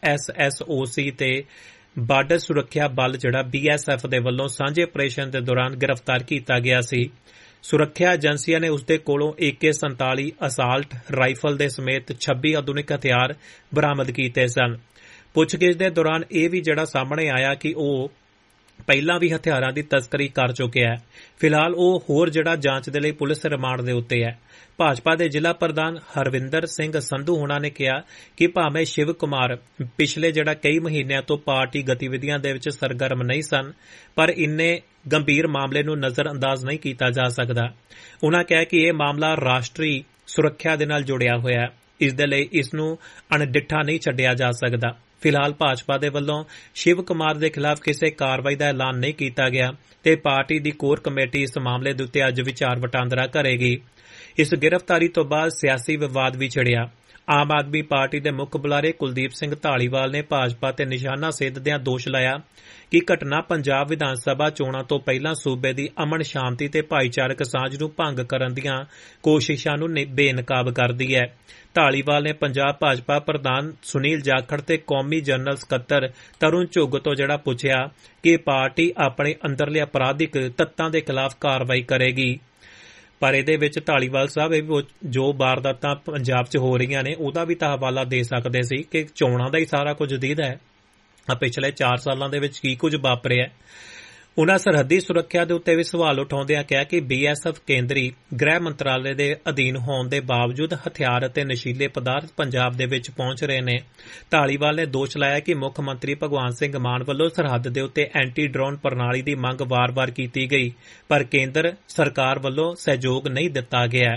SSOC ਤੇ ਬਾਰਡਰ ਸੁਰੱਖਿਆ ਬਲ ਜਿਹੜਾ BSF ਦੇ ਵੱਲੋਂ ਸਾਂਝੇ ਆਪਰੇਸ਼ਨ ਦੇ ਦੌਰਾਨ ਗ੍ਰਿਫਤਾਰ ਕੀਤਾ ਗਿਆ ਸੀ। ਸੁਰੱਖਿਆ ਏਜੰਸੀਆਂ ਨੇ ਉਸਦੇ ਕੋਲੋਂ AK-47 ਅਸਾਲਟ ਰਾਈਫਲ ਦੇ ਸਮੇਤ 26 ਆਧੁਨਿਕ ਹਥਿਆਰ ਬਰਾਮਦ ਕੀਤੇ ਸਨ। ਪੁੱਛਗਿੱਛ ਦੇ ਦੌਰਾਨ ਇਹ ਵੀ ਜਿਹੜਾ ਸਾਹਮਣੇ ਆਇਆ ਕਿ ਉਹ ਪਹਿਲਾਂ ਵੀ ਹਥਿਆਰਾਂ ਦੀ ਤਸਕਰੀ ਕਰ ਚੁੱਕਿਆ ਹੈ। ਫਿਲਹਾਲ ਉਹ ਹੋਰ ਜਿਹੜਾ ਜਾਂਚ ਦੇ ਲਈ ਪੁਲਿਸ ਰਿਮਾਂਡ ਦੇ ਉੱਤੇ ਹੈ। ਭਾਜਪਾ ਦੇ ਜ਼ਿਲ੍ਹਾ ਪ੍ਰਧਾਨ ਹਰਵਿੰਦਰ ਸਿੰਘ ਸੰਧੂ ਹੋਣਾ ਨੇ ਕਿਹਾ ਕਿ ਭਾਵੇਂ ਸ਼ਿਵ ਕੁਮਾਰ ਪਿਛਲੇ ਜਿਹੜਾ ਕਈ ਮਹੀਨਿਆਂ ਤੋਂ ਪਾਰਟੀ ਗਤੀਵਿਧੀਆਂ ਦੇ ਵਿੱਚ ਸਰਗਰਮ ਨਹੀਂ ਸਨ, ਪਰ ਇੰਨੇ ਗੰਭੀਰ ਮਾਮਲੇ ਨੂੰ ਨਜ਼ਰਅੰਦਾਜ਼ ਨਹੀਂ ਕੀਤਾ ਜਾ ਸਕਦਾ। ਉਨ੍ਹਾਂ ਕਿਹਾ ਕਿ ਇਹ ਮਾਮਲਾ ਰਾਸ਼ਟਰੀ ਸੁਰੱਖਿਆ ਦੇ ਨਾਲ ਜੁੜਿਆ ਹੋਇਆ ਹੈ, ਇਸ ਦੇ ਲਈ ਇਸ ਨੂੰ ਅਣਡਿੱਠਾ ਨਹੀਂ ਛੱਡਿਆ ਜਾ ਸਕਦਾ। ਫਿਲਹਾਲ ਭਾਜਪਾ ਦੇ ਵੱਲੋਂ ਸ਼ਿਵ ਕੁਮਾਰ ਦੇ ਖਿਲਾਫ ਕਿਸੇ ਕਾਰਵਾਈ ਦਾ ਐਲਾਨ ਨਹੀਂ ਕੀਤਾ ਗਿਆ ਤੇ ਪਾਰਟੀ ਦੀ ਕੋਰ ਕਮੇਟੀ ਇਸ ਮਾਮਲੇ ਦੇ ਉੱਤੇ ਅੱਜ ਵਿਚਾਰ ਵਟਾਂਦਰਾ ਕਰੇਗੀ। ਇਸ ਗ੍ਰਿਫਤਾਰੀ ਤੋਂ ਬਾਅਦ ਸਿਆਸੀ ਵਿਵਾਦ ਵੀ ਛਿੜਿਆ। ਆਮ ਆਦਮੀ ਪਾਰਟੀ ਦੇ ਮੁੱਖ ਬੁਲਾਰੇ ਕੁਲਦੀਪ ਸਿੰਘ ਧਾਲੀਵਾਲ ਨੇ ਭਾਜਪਾ ਤੇ ਨਿਸ਼ਾਨਾ ਸਾਧਦਿਆਂ ਦੋਸ਼ ਲਾਇਆ ਕਿ ਘਟਨਾ ਪੰਜਾਬ ਵਿਧਾਨ ਸਭਾ ਚੋਣਾਂ ਤੋਂ ਪਹਿਲਾਂ ਸੂਬੇ ਦੀ ਅਮਨ ਸ਼ਾਂਤੀ ਤੇ ਭਾਈਚਾਰਕ ਸਾਂਝ ਨੂੰ ਭੰਗ ਕਰਨ ਦੀਆਂ ਕੋਸ਼ਿਸ਼ਾਂ ਨੂੰ ਬੇਨਕਾਬ ਕਰਦੀ ਹੈ। ਧਾਲੀਵਾਲ ਨੇ ਪੰਜਾਬ ਭਾਜਪਾ ਪ੍ਰਧਾਨ ਸੁਨੀਲ ਜਾਖੜ ਤੇ ਕੌਮੀ ਜਨਰਲ ਸਕੱਤਰ ਤਰੁਣ ਚੁੱਗ ਤੋਂ ਜਿਹੜਾ ਪੁੱਛਿਆ ਕਿ ਪਾਰਟੀ ਆਪਣੇ ਅੰਦਰਲੇ ਅਪਰਾਧਿਕ ਤੱਤਾਂ ਦੇ ਖਿਲਾਫ ਕਾਰਵਾਈ ਕਰੇਗੀ। ਪਰ ਇਹਦੇ ਵਿੱਚ ਧਾਲੀਵਾਲ ਸਾਹਿਬ ਇਹ ਜੋ ਵਾਰਦਾਤਾਂ ਪੰਜਾਬ 'ਚ ਹੋ ਰਹੀਆਂ ਨੇ ਉਹਦਾ ਵੀ ਤਾਂ ਹਵਾਲਾ ਦੇ ਸਕਦੇ ਸੀ ਕਿ ਚੋਣਾਂ ਦਾ ਹੀ ਸਾਰਾ ਕੁਝ ਦੀਦਾ ਹੈ। ਪਿਛਲੇ 4 ਸਾਲਾਂ ਦੇ ਵਿੱਚ ਕੀ ਕੁਝ ਵਾਪਰਿਆ। ਉਨ੍ਹਾਂ ਸਰਹੱਦੀ ਸੁਰੱਖਿਆ ਦੇ ਉੱਤੇ ਵੀ ਸਵਾਲ ਉਠਾਉਂਦਿਆਂ ਕਿਹਾ ਕਿ BSF ਕੇਂਦਰੀ ਗ੍ਰਹਿ ਮੰਤਰਾਲੇ ਦੇ ਅਧੀਨ ਹੋਣ ਦੇ ਬਾਵਜੂਦ ਹਥਿਆਰ ਅਤੇ ਨਸ਼ੀਲੇ ਪਦਾਰਥ ਪੰਜਾਬ ਦੇ ਵਿੱਚ ਪਹੁੰਚ ਰਹੇ ਨੇ। ਧਾਲੀਵਾਲ ਨੇ ਦੋਸ਼ ਲਾਇਆ ਕਿ ਮੁੱਖ ਮੰਤਰੀ ਭਗਵੰਤ ਸਿੰਘ ਮਾਨ ਵੱਲੋਂ ਸਰਹੱਦ ਦੇ ਉੱਤੇ ਐਂਟੀ ਡਰੋਨ ਪ੍ਰਣਾਲੀ ਦੀ ਮੰਗ ਵਾਰ-ਵਾਰ ਕੀਤੀ ਗਈ, ਪਰ ਕੇਂਦਰ ਸਰਕਾਰ ਵੱਲੋਂ ਸਹਿਯੋਗ ਨਹੀਂ ਦਿੱਤਾ ਗਿਆ।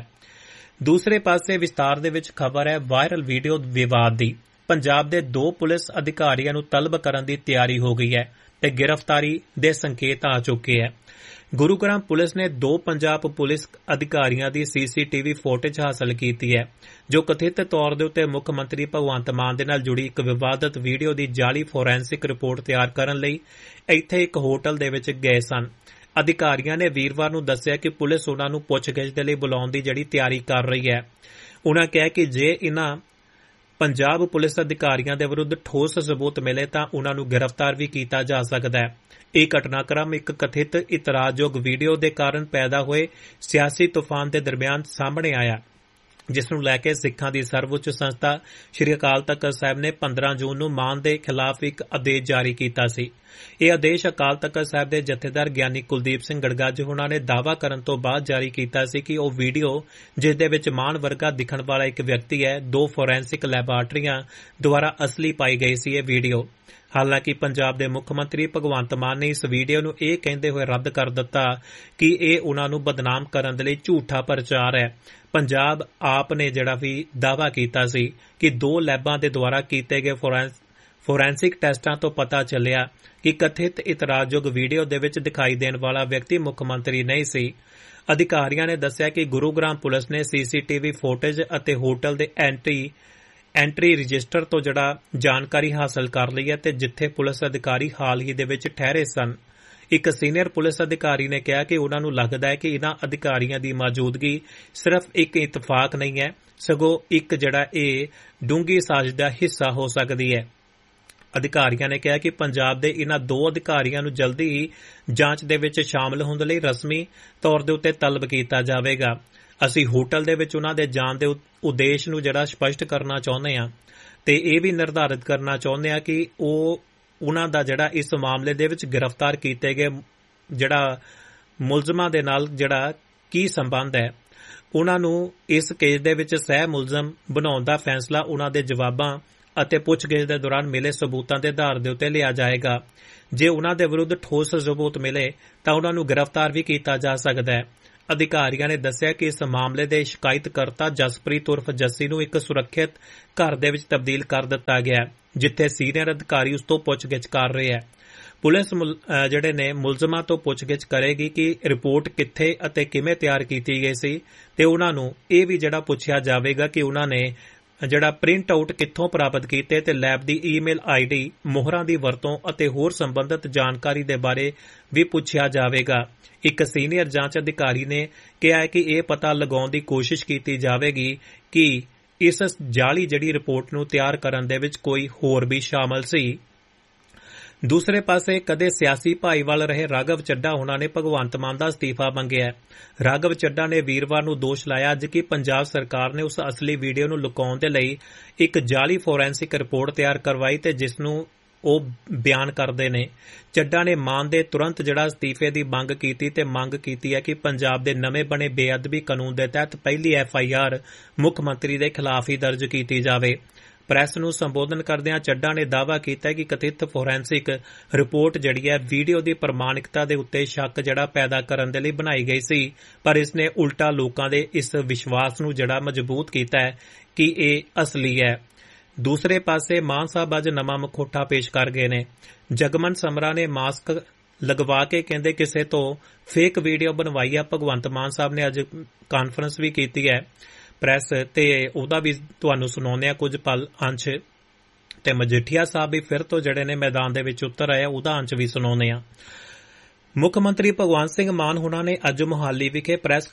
ਦੂਸਰੇ ਪਾਸੇ ਵਿਸਤਾਰ ਦੇ ਵਿੱਚ ਖਬਰ ਹੈ ਵਾਇਰਲ ਵੀਡੀਓ ਵਿਵਾਦ ਦੀ। ਪੰਜਾਬ ਦੇ 2 ਪੁਲਿਸ ਅਧਿਕਾਰੀਆਂ ਨੂੰ ਤਲਬ ਕਰਨ ਦੀ ਤਿਆਰੀ ਹੋ ਗਈ ਹੈ ਤੇ ਗ੍ਰਿਫਤਾਰੀ ਦੇ ਸੰਕੇਤ ਆ ਚੁੱਕੇ ਹੈ। ਗੁਰੂਗ੍ਰਾਮ ਪੁਲਿਸ ਨੇ 2 ਪੰਜਾਬ ਪੁਲਿਸ ਅਧਿਕਾਰੀਆਂ ਦੀ CCTV ਫੁਟੇਜ ਹਾਸਲ ਕੀਤੀ ਹੈ, ਜੋ ਕਥਿਤ ਤੌਰ ਦੇ ਉੱਤੇ ਮੁੱਖ ਮੰਤਰੀ ਭਗਵੰਤ ਮਾਨ ਦੇ ਨਾਲ ਜੁੜੀ ਇੱਕ ਵਿਵਾਦਤ ਵੀਡੀਓ ਦੀ ਜਾਲੀ ਫੋਰੈਂਸਿਕ ਰਿਪੋਰਟ ਤਿਆਰ ਕਰਨ ਲਈ ਇੱਥੇ ਇੱਕ ਹੋਟਲ ਦੇ ਵਿੱਚ ਗਏ ਸਨ। ਅਧਿਕਾਰੀਆਂ ਨੇ ਵੀਰਵਾਰ ਨੂੰ ਦੱਸਿਆ ਕਿ ਪੁਲਿਸ ਉਨ੍ਹਾਂ ਨੂੰ ਪੁੱਛਗਿੱਛ ਦੇ ਲਈ ਬੁਲਾਉਣ ਦੀ ਜਿਹੜੀ ਤਿਆਰੀ ਕਰ ਰਹੀ ਹੈ। ਉਨ੍ਹਾਂ ਕਿਹਾ ਕਿ ਜੇ ਇਨ੍ਹਾਂ ਪੰਜਾਬ ਪੁਲਿਸ ਅਧਿਕਾਰੀਆਂ ਦੇ ਵਿਰੁੱਧ ਠੋਸ ਸਬੂਤ ਮਿਲੇ ਤਾਂ ਉਨ੍ਹਾਂ ਨੂੰ ਗ੍ਰਿਫਤਾਰ ਵੀ ਕੀਤਾ ਜਾ ਸਕਦਾ ਹੈ। ਇਹ ਘਟਨਾਕ੍ਰਮ ਇੱਕ ਕਥਿਤ ਇਤਰਾਜ਼ਯੋਗ ਵੀਡੀਓ ਦੇ ਕਾਰਨ ਪੈਦਾ ਹੋਏ ਸਿਆਸੀ ਤੂਫਾਨ ਦੇ ਦਰਮਿਆਨ ਸਾਹਮਣੇ ਆਇਆ, ਜਿਸ ਨੂੰ ਲੈ ਕੇ ਸਿੱਖਾਂ ਦੀ ਸਰਵਉੱਚ ਸੰਸਥਾ ਸ੍ਰੀ ਅਕਾਲ ਤਖ਼ਤ ਸਾਹਿਬ ਨੇ 15 ਜੂਨ ਨੂੰ ਮਾਨ ਦੇ ਖਿਲਾਫ ਇੱਕ ਆਦੇਸ਼ ਜਾਰੀ ਕੀਤਾ ਸੀ। ਇਹ ਆਦੇਸ਼ ਅਕਾਲ ਤਖ਼ਤ ਸਾਹਿਬ ਦੇ ਜਥੇਦਾਰ ਗਿਆਨੀ ਕੁਲਦੀਪ ਸਿੰਘ ਗੜਗੱਜ ਹੋਣਾ ਨੇ ਦਾਅਵਾ ਕਰਨ ਤੋਂ ਬਾਅਦ ਜਾਰੀ ਕੀਤਾ ਸੀ ਕਿ ਉਹ ਵੀਡੀਓ, ਜਿਸ ਦੇ ਵਿੱਚ ਮਾਨ ਵਰਗਾ ਦਿਖਣ ਵਾਲਾ ਇੱਕ ਵਿਅਕਤੀ ਹੈ, 2 ਫੋਰੈਂਸਿਕ ਲੈਬਾਰਟਰੀਆਂ ਦੁਆਰਾ ਅਸਲੀ ਪਾਈ ਗਈ ਸੀ। ਇਹ ਵੀਡੀਓ ਹਾਲਾਂਕਿ ਪੰਜਾਬ ਦੇ ਮੁੱਖ ਮੰਤਰੀ ਭਗਵੰਤ ਮਾਨ ਨੇ ਇਸ ਵੀਡੀਓ ਨੂੰ ਇਹ ਕਹਿੰਦੇ ਹੋਏ ਰੱਦ ਕਰ ਦਿੱਤਾ ਕਿ ਇਹ ਉਨ੍ਹਾਂ ਨੂੰ ਬਦਨਾਮ ਕਰਨ ਦੇ ਲਈ ਝੂਠਾ ਪ੍ਰਚਾਰ ਹੈ। ਪੰਜਾਬ ਆਪ ਨੇ ਜਿਹੜਾ ਵੀ ਦਾਅਵਾ ਕੀਤਾ ਸੀ ਕਿ 2 ਲੈਬਾਂ ਦੇ ਦੁਆਰਾ ਕੀਤੇ ਗਏ ਫੋਰੈਂਸਿਕ ਟੈਸਟਾਂ ਤੋਂ ਪਤਾ ਚੱਲਿਆ ਕਿ ਕਥਿਤ ਇਤਰਾਜ਼ਯੋਗ ਵੀਡੀਓ ਦੇ ਵਿੱਚ ਦਿਖਾਈ ਦੇਣ ਵਾਲਾ ਵਿਅਕਤੀ ਮੁੱਖ ਮੰਤਰੀ ਨਹੀਂ ਸੀ। ਅਧਿਕਾਰੀਆਂ ਨੇ ਦੱਸਿਆ ਕਿ ਗੁਰੂਗ੍ਰਾਮ ਪੁਲਿਸ ਨੇ ਸੀਸੀਟੀਵੀ ਫੁਟੇਜ ਅਤੇ ਹੋਟਲ ਦੇ ਐਂਟਰੀ ਰਜਿਸਟਰ ਤੋਂ ਜਾਣਕਾਰੀ ਹਾਸਲ ਕਰ ਲਈ ਹੈ ਤੇ ਜਿੱਥੇ ਪੁਲਿਸ ਅਧਿਕਾਰੀ ਹਾਲ ਹੀ ਦੇ ਵਿੱਚ ਠਹਿਰੇ ਸਨ। ਇੱਕ ਸੀਨੀਅਰ ਪੁਲਿਸ ਅਧਿਕਾਰੀ ਨੇ ਕਿਹਾ ਕਿ ਉਨ੍ਹਾਂ ਨੂੰ ਲੱਗਦਾ ਹੈ ਕਿ ਇਨ੍ਹਾਂ ਅਧਿਕਾਰੀਆਂ ਦੀ ਮੌਜੂਦਗੀ ਸਿਰਫ ਇੱਕ ਇਤਫਾਕ ਨਹੀਂ ਹੈ, ਸਗੋਂ ਇੱਕ ਇਹ ਡੂੰਘੀ ਸਾਜ਼ਿਸ਼ ਦਾ ਹਿੱਸਾ ਹੋ ਸਕਦੀ ਹੈ। ਅਧਿਕਾਰੀਆਂ ਨੇ ਕਿਹਾ ਕਿ ਪੰਜਾਬ ਦੇ ਇਨ੍ਹਾਂ 2 ਅਧਿਕਾਰੀਆਂ ਨੂੰ ਜਲਦੀ ਹੀ ਜਾਂਚ ਦੇ ਵਿੱਚ ਸ਼ਾਮਲ ਹੋਣ ਲਈ ਰਸਮੀ ਤੌਰ ਦੇ ਉੱਤੇ ਤਲਬ ਕੀਤਾ ਜਾਵੇਗਾ। ਅਸੀਂ ਹੋਟਲ ਦੇ ਵਿੱਚ ਉਨ੍ਹਾਂ ਦੇ ਜਾਣ ਦੇ ਉਦੇਸ਼ ਨੂੰ ਸਪਸ਼ਟ ਕਰਨਾ ਚਾਹੁੰਦੇ ਹਾਂ ਤੇ ਇਹ ਵੀ ਨਿਰਧਾਰਿਤ ਕਰਨਾ ਚਾਹੁੰਦੇ ਹਾਂ ਕਿ ਉਨ੍ਹਾਂ ਦਾ ਇਸ ਮਾਮਲੇ ਦੇ ਵਿੱਚ ਗ੍ਰਿਫਤਾਰ ਕੀਤੇ ਗਏ ਮੁਲਜ਼ਮਾਂ ਦੇ ਨਾਲ ਕੀ ਸੰਬੰਧ ਹੈ। ਉਨ੍ਹਾਂ ਨੂੰ ਇਸ ਕੇਸ ਦੇ ਵਿੱਚ ਸਹਿ ਮੁਲਜ਼ਮ ਬਣਾਉਣ ਦਾ ਫੈਸਲਾ ਉਨ੍ਹਾਂ ਦੇ ਜਵਾਬਾਂ ਅਤੇ ਪੁੱਛਗਿੱਛ ਦੇ ਦੌਰਾਨ ਮਿਲੇ ਸਬੂਤਾਂ ਦੇ ਆਧਾਰ ਦੇ ਉੱਤੇ ਲਿਆ ਜਾਏਗਾ। ਜੇ ਉਨ੍ਹਾਂ ਦੇ ਵਿਰੁੱਧ ਠੋਸ ਸਬੂਤ ਮਿਲੇ ਤਾਂ ਉਨ੍ਹਾਂ ਨੂੰ ਗ੍ਰਿਫਤਾਰ ਵੀ ਕੀਤਾ ਜਾ ਸਕਦਾ ਹੈ। ਅਧਿਕਾਰੀਆਂ ਨੇ ਦੱਸਿਆ ਕਿ ਇਸ ਮਾਮਲੇ ਦੇ ਸ਼ਿਕਾਇਤਕਰਤਾ ਜਸਪ੍ਰੀਤ ਉਰਫ ਜੱਸੀ ਨੂੰ ਇੱਕ ਸੁਰੱਖਿਅਤ ਘਰ ਦੇ ਵਿੱਚ ਤਬਦੀਲ ਕਰ ਦਿੱਤਾ ਗਿਆ, ਜਿੱਥੇ ਸੀਨੀਅਰ ਅਧਿਕਾਰੀ ਉਸ ਤੋਂ ਪੁੱਛਗਿੱਛ ਕਰ ਰਹੇ ਹੈ। ਪੁਲਿਸ ਮੁਲਜ਼ਮਾਂ ਤੋਂ ਪੁੱਛਗਿੱਛ ਕਰੇਗੀ ਕਿ ਰਿਪੋਰਟ ਕਿੱਥੇ ਅਤੇ ਕਿਵੇਂ ਤਿਆਰ ਕੀਤੀ ਗਈ ਸੀ ਤੇ ਉਨ੍ਹਾਂ ਨੂੰ ਇਹ ਵੀ ਪੁੱਛਿਆ ਜਾਵੇਗਾ ਕਿ ਉਨ੍ਹਾਂ ਨੇ ਪ੍ਰਿੰਟ ਆਊਟ ਕਿੱਥੋਂ ਪ੍ਰਾਪਤ ਕੀਤੇ ਤੇ ਲੈਬ ਦੀ ਈਮੇਲ ਆਈਡੀ, ਮੋਹਰਾਂ ਦੀ ਵਰਤੋਂ ਅਤੇ ਹੋਰ ਸੰਬੰਧਿਤ ਜਾਣਕਾਰੀ ਦੇ ਬਾਰੇ ਵੀ ਪੁੱਛਿਆ ਜਾਵੇਗਾ। ਇੱਕ ਸੀਨੀਅਰ ਜਾਂਚ ਅਧਿਕਾਰੀ ਨੇ ਕਿਹਾ ਕਿ ਇਹ ਪਤਾ ਲਗਾਉਣ ਦੀ ਕੋਸ਼ਿਸ਼ ਕੀਤੀ ਜਾਵੇਗੀ ਕਿ ਇਸ ਜਾਲੀ ਰਿਪੋਰਟ ਨੂੰ ਤਿਆਰ ਕਰਨ ਦੇ ਵਿੱਚ ਕੋਈ ਹੋਰ ਵੀ ਸ਼ਾਮਲ ਸੀ। ਦੂਸਰੇ ਪਾਸੇ ਕਦੇ ਸਿਆਸੀ ਭਾਈਵਾਲ ਰਹੇ ਰਾਘਵ ਚੱਡਾ ਹੋਣਾ ਨੇ ਭਗਵੰਤ ਮਾਨ ਦਾ ਅਸਤੀਫਾ ਮੰਗਿਆ ਹੈ। ਰਾਘਵ ਚੱਡਾ ਨੇ ਵੀਰਵਾਰ ਨੂੰ ਦੋਸ਼ ਲਾਇਆ ਅੱਜ ਕਿ ਪੰਜਾਬ ਸਰਕਾਰ ਨੇ ਉਸ ਅਸਲੀ ਵੀਡੀਓ ਨੂੰ ਲੁਕਾਉਣ ਦੇ ਲਈ ਇੱਕ ਜਾਲੀ ਫੋਰੈਂਸਿਕ ਰਿਪੋਰਟ ਤਿਆਰ ਕਰਵਾਈ ਤੇ ਜਿਸ ਨੂੰ ਉਹ ਬਿਆਨ ਕਰਦੇ ਨੇ। ਚੱਡਾ ਨੇ ਮਾਨ ਦੇ ਤੁਰੰਤ ਅਸਤੀਫੇ ਦੀ ਮੰਗ ਕੀਤੀ ਤੇ ਮੰਗ ਕੀਤੀ ਹੈ ਕਿ ਪੰਜਾਬ ਦੇ ਨਵੇਂ ਬਣੇ ਬੇਅਦਬੀ ਕਾਨੂੰਨ ਦੇ ਤਹਿਤ ਪਹਿਲੀ FIR ਮੁੱਖ ਮੰਤਰੀ ਦੇ ਖਿਲਾਫ ਹੀ ਦਰਜ ਕੀਤੀ ਜਾਵੇ। ਪ੍ਰੈਸ ਨੂੰ ਸੰਬੋਧਨ ਕਰਦਿਆਂ ਚੱਡਾ ਨੇ ਦਾਅਵਾ ਕੀਤਾ ਕਿ ਕਥਿਤ ਫੋਰੈਂਸਿਕ ਰਿਪੋਰਟ ਵੀਡੀਓ ਦੀ ਪ੍ਰਮਾਣਿਕਤਾ ਦੇ ਉੱਤੇ ਸ਼ੱਕ ਪੈਦਾ ਕਰਨ ਦੇ ਲਈ ਬਣਾਈ ਗਈ ਸੀ, ਪਰ ਇਸ ਨੇ ਉਲਟਾ ਲੋਕਾਂ ਦੇ ਇਸ ਵਿਸ਼ਵਾਸ ਨੂੰ ਮਜ਼ਬੂਤ ਕੀਤਾ ਹੈ ਕਿ ਇਹ ਅਸਲੀ ਹੈ। ਦੂਸਰੇ ਪਾਸੇ ਮਾਨ ਸਾਹਿਬ ਅੱਜ ਨਵਾਂ ਮਖੌਟਾ ਪੇਸ਼ ਕਰ ਗਏ ਨੇ। ਜਗਮਨ ਸਮਰਾ ਨੇ ਮਾਸਕ ਲਗਵਾ ਕੇ ਕਹਿੰਦੇ ਕਿਸੇ ਤੋਂ ਫੇਕ ਵੀਡੀਓ ਬਣਵਾਈ ਹੈ। ਭਗਵੰਤ ਮਾਨ ਸਾਹਿਬ ਨੇ ਅੱਜ ਕਾਨਫਰੰਸ ਵੀ ਕੀਤੀ ਹੈ ਪ੍ਰੈਸ ਤੇ ਉਹਦਾ ਵੀ ਤੁਹਾਨੂੰ ਸੁਣਾਉਂਦੇ ਆ ਕੁਝ ਪਲ ਅੰਸ਼, ਤੇ ਮਜੀਠੀਆ ਸਾਹਿਬ ਵੀ ਫਿਰ ਤੋਂ ਮੈਦਾਨ ਦੇ ਵਿੱਚ ਉਤਰ ਆਏ, ਉਹਦਾ ਅੰਸ਼ ਵੀ ਸੁਣਾਉਂਦੇ ਆ। ਮੁੱਖ ਮੰਤਰੀ ਭਗਵੰਤ ਸਿੰਘ ਮਾਨ ਹੋਣਾ ਨੇ ਅੱਜ ਮੁਹਾਲੀ ਵਿਖੇ ਪ੍ਰੈਸ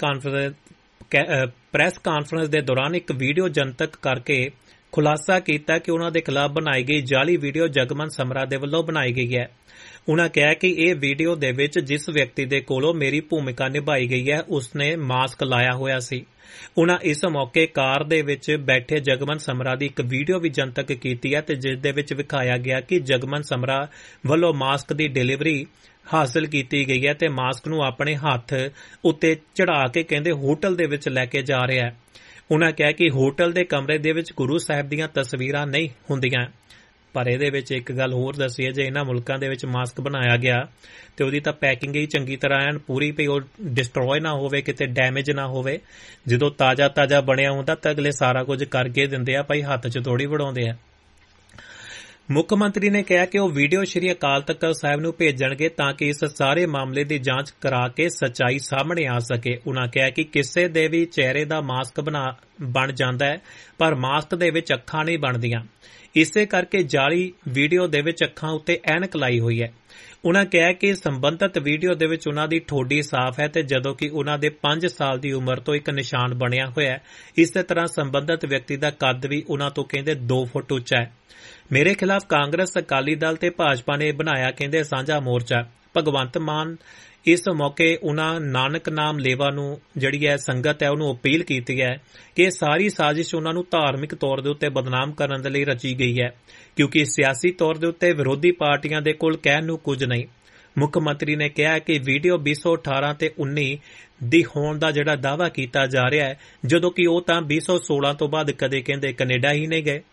ਕਾਨਫਰੰਸ ਦੇ ਦੌਰਾਨ ਇੱਕ ਵੀਡੀਓ ਜਨਤਕ ਕਰਕੇ ਖੁਲਾਸਾ ਕੀਤਾ ਕਿ ਉਨ੍ਹਾਂ ਦੇ ਖਿਲਾਫ ਬਣਾਈ ਗਈ ਜਾਲੀ ਵੀਡੀਓ ਜਗਮਨ ਸਮਰਾ ਦੇ ਵੱਲੋਂ ਬਣਾਈ ਗਈ ਹੈ। ਉਨ੍ਹਾਂ ਕਿਹਾ ਕਿ ਇਹ ਵੀਡੀਓ ਦੇ ਵਿੱਚ ਜਿਸ ਵਿਅਕਤੀ ਦੇ ਕੋਲੋਂ ਮੇਰੀ ਭੂਮਿਕਾ ਨਿਭਾਈ ਗਈ ਹੈ ਉਸਨੇ ਮਾਸਕ ਲਾਇਆ ਹੋਇਆ ਸੀ। ਉਨ੍ਹਾਂ ਇਸ ਮੌਕੇ ਕਾਰ ਦੇ ਵਿੱਚ ਬੈਠੇ ਜਗਮਨ ਸਮਰਾ ਦੀ ਇੱਕ ਵੀਡੀਓ ਵੀ ਜਨਤਕ ਕੀਤੀ ਹੈ ਤੇ ਜਿਸ ਦੇ ਵਿੱਚ ਵਿਖਾਇਆ ਗਿਆ ਕਿ ਜਗਮਨ ਸਮਰਾ ਵੱਲੋਂ ਮਾਸਕ ਦੀ ਡਿਲੀਵਰੀ ਹਾਸਲ ਕੀਤੀ ਗਈ ਹੈ ਤੇ ਮਾਸਕ ਨੂੰ ਆਪਣੇ ਹੱਥ ਉੱਤੇ ਚੜਾ ਕੇ ਕਹਿੰਦੇ ਹੋਟਲ ਦੇ ਵਿੱਚ ਲੈ ਕੇ ਜਾ ਰਿਹਾ ਹੈ। ਉਨ੍ਹਾਂ ਕਿਹਾ ਕਿ ਹੋਟਲ ਦੇ ਕਮਰੇ ਦੇ ਵਿੱਚ ਗੁਰੂ ਸਾਹਿਬ ਦੀਆਂ ਤਸਵੀਰਾਂ ਨਹੀਂ ਹੁੰਦੀਆਂ, ਪਰ ਇਹਦੇ ਵਿੱਚ ਇੱਕ ਗੱਲ ਹੋਰ ਦੱਸੀ ਹੈ, ਜੇ ਇਹਨਾਂ ਮੁਲਕਾਂ ਦੇ ਵਿੱਚ ਮਾਸਕ ਬਣਾਇਆ ਗਿਆ ਤੇ ਉਹਦੀ ਤਾਂ ਪੈਕਿੰਗ ਹੀ ਚੰਗੀ ਤਰ੍ਹਾਂ ਐਨ ਪੂਰੀ ਪਈ, ਉਹ ਡਿਸਟਰੋਏ ਨਾ ਹੋਵੇ, ਕਿਤੇ ਡੈਮੇਜ ਨਾ ਹੋਵੇ। ਜਦੋਂ ਤਾਜ਼ਾ ਬਣਿਆ ਹੁੰਦਾ ਤਾਂ ਅਗਲੇ ਸਾਰਾ ਕੁਝ ਕਰਕੇ ਦਿੰਦੇ ਆ, ਭਾਈ ਹੱਥ 'ਚ ਥੋੜੀ ਵੜਾਉਂਦੇ ਆ। ਮੁੱਖ ਮੰਤਰੀ ਨੇ ਕਿਹਾ ਕਿ ਉਹ ਵੀਡੀਓ ਸ੍ਰੀ ਅਕਾਲ ਤਖ਼ਤ ਸਾਹਿਬ ਨੂੰ ਭੇਜਣਗੇ ਤਾਂ ਕਿ ਇਸ ਸਾਰੇ ਮਾਮਲੇ ਦੀ ਜਾਂਚ ਕਰਾ ਕੇ ਸੱਚਾਈ ਸਾਹਮਣੇ ਆ ਸਕੇ। ਉਨ੍ਹਾਂ ਕਿਹਾ ਕਿ ਕਿਸੇ ਦੇ ਵੀ ਚਿਹਰੇ ਦਾ ਮਾਸਕ ਬਣ ਜਾਂਦਾ ਹੈ, ਪਰ ਮਾਸਕ ਦੇ ਵਿੱਚ ਅੱਖਾਂ ਨਹੀਂ ਬਣਦੀਆਂ। ਇਸੇ ਕਰਕੇ ਜਾਲੀ ਵੀਡੀਓ ਦੇ ਵਿੱਚ ਅੱਖਾਂ ਉੱਤੇ ਐਨਕ ਲਾਈ ਹੋਈ ਹੈ। ਉਨ੍ਹਾਂ ਕਿਹਾ ਕਿ ਸੰਬੰਧਿਤ ਵੀਡੀਓ ਦੇ ਵਿੱਚ ਉਨ੍ਹਾਂ ਦੀ ਠੋਡੀ ਸਾਫ਼ ਹੈ ਤੇ ਜਦੋਂ ਕਿ ਉਨ੍ਹਾਂ ਦੇ 5 ਸਾਲ ਦੀ ਉਮਰ ਤੋਂ ਇੱਕ ਨਿਸ਼ਾਨ ਬਣਿਆ ਹੋਇਆ ਹੈ। ਇਸੇ ਤਰ੍ਹਾਂ ਸੰਬੰਧਿਤ ਵਿਅਕਤੀ ਦਾ ਕੱਦ ਵੀ ਉਨ੍ਹਾਂ ਤੋਂ ਕਹਿੰਦੇ 2 ਫੁੱਟ ਉੱਚਾ ਹੈ। ਮੇਰੇ ਖਿਲਾਫ ਕਾਂਗਰਸ, ਅਕਾਲੀ ਦਲ ਤੇ ਭਾਜਪਾ ਨੇ ਬਣਾਇਆ ਕਹਿੰਦੇ ਸਾਂਝਾ ਮੋਰਚਾ। ਭਗਵੰਤ ਮਾਨ ਇਸ ਮੌਕੇ ਉਨ੍ਹਾਂ ਨਾਨਕ ਨਾਮ ਲੇਵਾ ਨੂੰ ਜਿਹੜੀ ਹੈ ਸੰਗਤ ਹੈ ਉਹਨੂੰ ਅਪੀਲ ਕੀਤੀ ਹੈ ਕਿ ਇਹ ਸਾਰੀ ਸਾਜ਼ਿਸ਼ ਉਨ੍ਹਾਂ ਨੂੰ ਧਾਰਮਿਕ ਤੌਰ ਦੇ ਉੱਤੇ ਬਦਨਾਮ ਕਰਨ ਦੇ ਲਈ ਰਚੀ ਗਈ ਹੈ, ਕਿਉਂਕਿ ਸਿਆਸੀ ਤੌਰ ਦੇ ਉੱਤੇ ਵਿਰੋਧੀ ਪਾਰਟੀਆਂ ਦੇ ਕੋਲ ਕਹਿਣ ਨੂੰ ਕੁਝ ਨਹੀਂ। ਮੁੱਖ ਮੰਤਰੀ ਨੇ ਕਿਹਾ ਕਿ ਵੀਡੀਓ 2018 ਤੇ 19 ਦੀ ਹੋਣ ਦਾ ਜਿਹੜਾ ਦਾਅਵਾ ਕੀਤਾ ਜਾ ਰਿਹਾ ਹੈ, ਜਦੋਂ ਕਿ ਉਹ ਤਾਂ 2016 ਤੋਂ ਬਾਅਦ ਕਦੇ ਕਹਿੰਦੇ ਕੈਨੇਡਾ ਹੀ ਨਹੀਂ ਗਏ।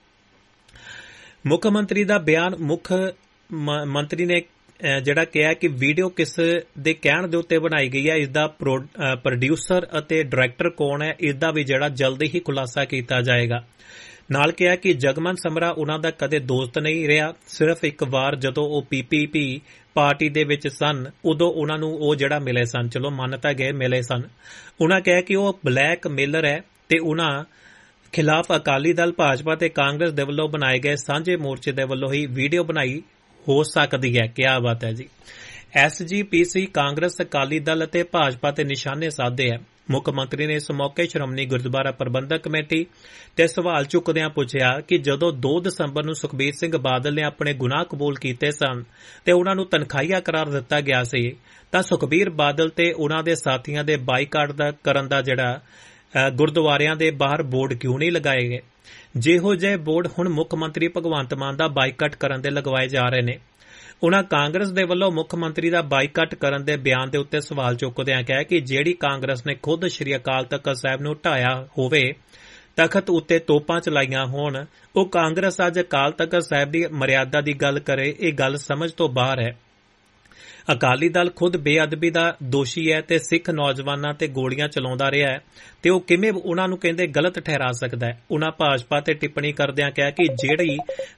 ਮੁੱਖ ਮੰਤਰੀ ਦਾ ਬਿਆਨ। ਮੁੱਖ ਮੰਤਰੀ ਨੇ ਜਿਹੜਾ ਕਿਹਾ ਕਿ ਵੀਡੀਓ ਕਿਸ ਦੇ ਕਹਿਣ ਦੇ ਉੱਤੇ ਬਣਾਈ ਗਈ ਹੈ, ਇਸ ਦਾ ਪ੍ਰੋਡਿਊਸਰ ਅਤੇ ਡਾਇਰੈਕਟਰ ਕੌਣ ਹੈ, ਇਸ ਦਾ ਵੀ ਜਿਹੜਾ ਜਲਦੀ ਹੀ ਖੁਲਾਸਾ ਕੀਤਾ ਜਾਏਗਾ। ਨਾਲ ਕਿਹਾ ਕਿ ਜਗਮਨ ਸਮਰਾ ਉਹਨਾਂ ਦਾ ਕਦੇ ਦੋਸਤ ਨਹੀਂ ਰਿਹਾ, ਸਿਰਫ ਇੱਕ ਵਾਰ ਜਦੋਂ ਉਹ PPP ਪਾਰਟੀ ਦੇ ਵਿੱਚ ਸਨ ਉਦੋਂ ਉਹਨਾਂ ਨੂੰ ਉਹ ਜਿਹੜਾ ਮਿਲੇ ਸਨ, ਚਲੋ ਮੰਨ ਤਾਂ ਗਏ ਮਿਲੇ ਸਨ। ਉਹਨਾਂ ਕਿਹਾ ਕਿ ਉਹ ਬਲੈਕ ਮੇਲਰ ਹੈ ਤੇ ਉਹਨਾਂ ਖਿਲਾਫ ਅਕਾਲੀ ਦਲ, ਭਾਜਪਾ ਤੇ ਕਾਂਗਰਸ ਦੇ ਵੱਲੋਂ ਬਣਾਏ ਗਏ ਸਾਂਝੇ ਮੋਰਚੇ ਦੇ ਵੱਲੋਂ ਹੀ ਵੀਡੀਓ ਬਣਾਈ ਹੋ ਸਕਦੀ ਹੈ। ਕਿਆ ਬਾਤ ਹੈ ਜੀ। SGPC ਕਾਂਗਰਸ, ਅਕਾਲੀ ਦਲ ਅਤੇ ਭਾਜਪਾ ਤੇ ਨਿਸ਼ਾਨੇ ਸਾਧੇ ਹੈ। ਮੁੱਖ ਮੰਤਰੀ ਨੇ ਇਸ ਮੌਕੇ ਸ਼੍ਰੋਮਣੀ ਗੁਰਦੁਆਰਾ ਪ੍ਰਬੰਧਕ ਕਮੇਟੀ ਤੇ ਸਵਾਲ ਚੁੱਕਦਿਆਂ ਪੁੱਛਿਆ ਕਿ ਜਦੋਂ 2 ਦਸੰਬਰ ਨੂੰ ਸੁਖਬੀਰ ਸਿੰਘ ਬਾਦਲ ਨੇ ਆਪਣੇ ਗੁਨਾਹ ਕਬੂਲ ਕੀਤੇ ਸਨ ਤੇ ਉਹਨਾਂ ਨੂੰ ਤਨਖਾਹੀਆ ਕਰਾਰ ਦਿੱਤਾ ਗਿਆ ਸੀ, ਤਾਂ ਸੁਖਬੀਰ ਬਾਦਲ ਤੇ ਉਹਨਾਂ ਦੇ ਸਾਥੀਆਂ ਦੇ ਬਾਈਕਾਟ ਕਰਨ ਦਾ ਜਿਹੜਾ ਗੁਰਦੁਆਰਿਆਂ ਦੇ ਬਾਹਰ ਬੋਰਡ ਕਿਉਂ ਨਹੀਂ ਲਗਾਏ ਗਏ? ਜਿਹੋ ਜਿਹੇ ਬੋਰਡ ਹੁਣ ਮੁੱਖ ਮੰਤਰੀ ਭਗਵੰਤ ਮਾਨ ਦਾ ਬਾਈਕਾਟ ਕਰਨ ਦੇ ਲਗਵਾਏ ਜਾ ਰਹੇ ਨੇ। ਉਨ੍ਹਾਂ ਕਾਂਗਰਸ ਦੇ ਵੱਲੋਂ ਮੁੱਖ ਮੰਤਰੀ ਦਾ ਬਾਈਕਾਟ ਕਰਨ ਦੇ ਬਿਆਨ ਦੇ ਉੱਤੇ ਸਵਾਲ ਚੁੱਕਦਿਆਂ ਕਿਹਾ ਕਿ ਜਿਹੜੀ ਕਾਂਗਰਸ ਨੇ ਖੁਦ ਸ੍ਰੀ ਅਕਾਲ ਤਖ਼ਤ ਸਾਹਿਬ ਨੂੰ ਢਾਇਆ ਹੋਵੇ, ਤਖ਼ਤ ਉੱਤੇ ਤੋਪਾਂ ਚਲਾਈਆਂ ਹੋਣ, ਉਹ ਕਾਂਗਰਸ ਅੱਜ ਅਕਾਲ ਤਖ਼ਤ ਸਾਹਿਬ ਦੀ ਮਰਿਆਦਾ ਦੀ ਗੱਲ ਕਰੇ, ਇਹ ਗੱਲ ਸਮਝ ਤੋਂ ਬਾਹਰ ਹੈ। ਅਕਾਲੀ ਦਲ ਖੁਦ ਬੇਅਦਬੀ ਦਾ ਦੋਸ਼ੀ ਹੈ ਤੇ ਸਿੱਖ ਨੌਜਵਾਨਾਂ ਤੇ ਗੋਲੀਆਂ ਚਲਾਉਂਦਾ ਰਿਹਾ ਹੈ ਤੇ ਉਹ ਕਿਵੇਂ ਉਹਨਾਂ ਨੂੰ ਕਹਿੰਦੇ ਗਲਤ ਠਹਿਰਾ ਸਕਦਾ ਹੈ। ਉਨ੍ਹਾਂ ਭਾਜਪਾ ਤੇ ਟਿੱਪਣੀ ਕਰਦਿਆਂ ਕਿਹਾ ਕਿ ਜਿਹੜੀ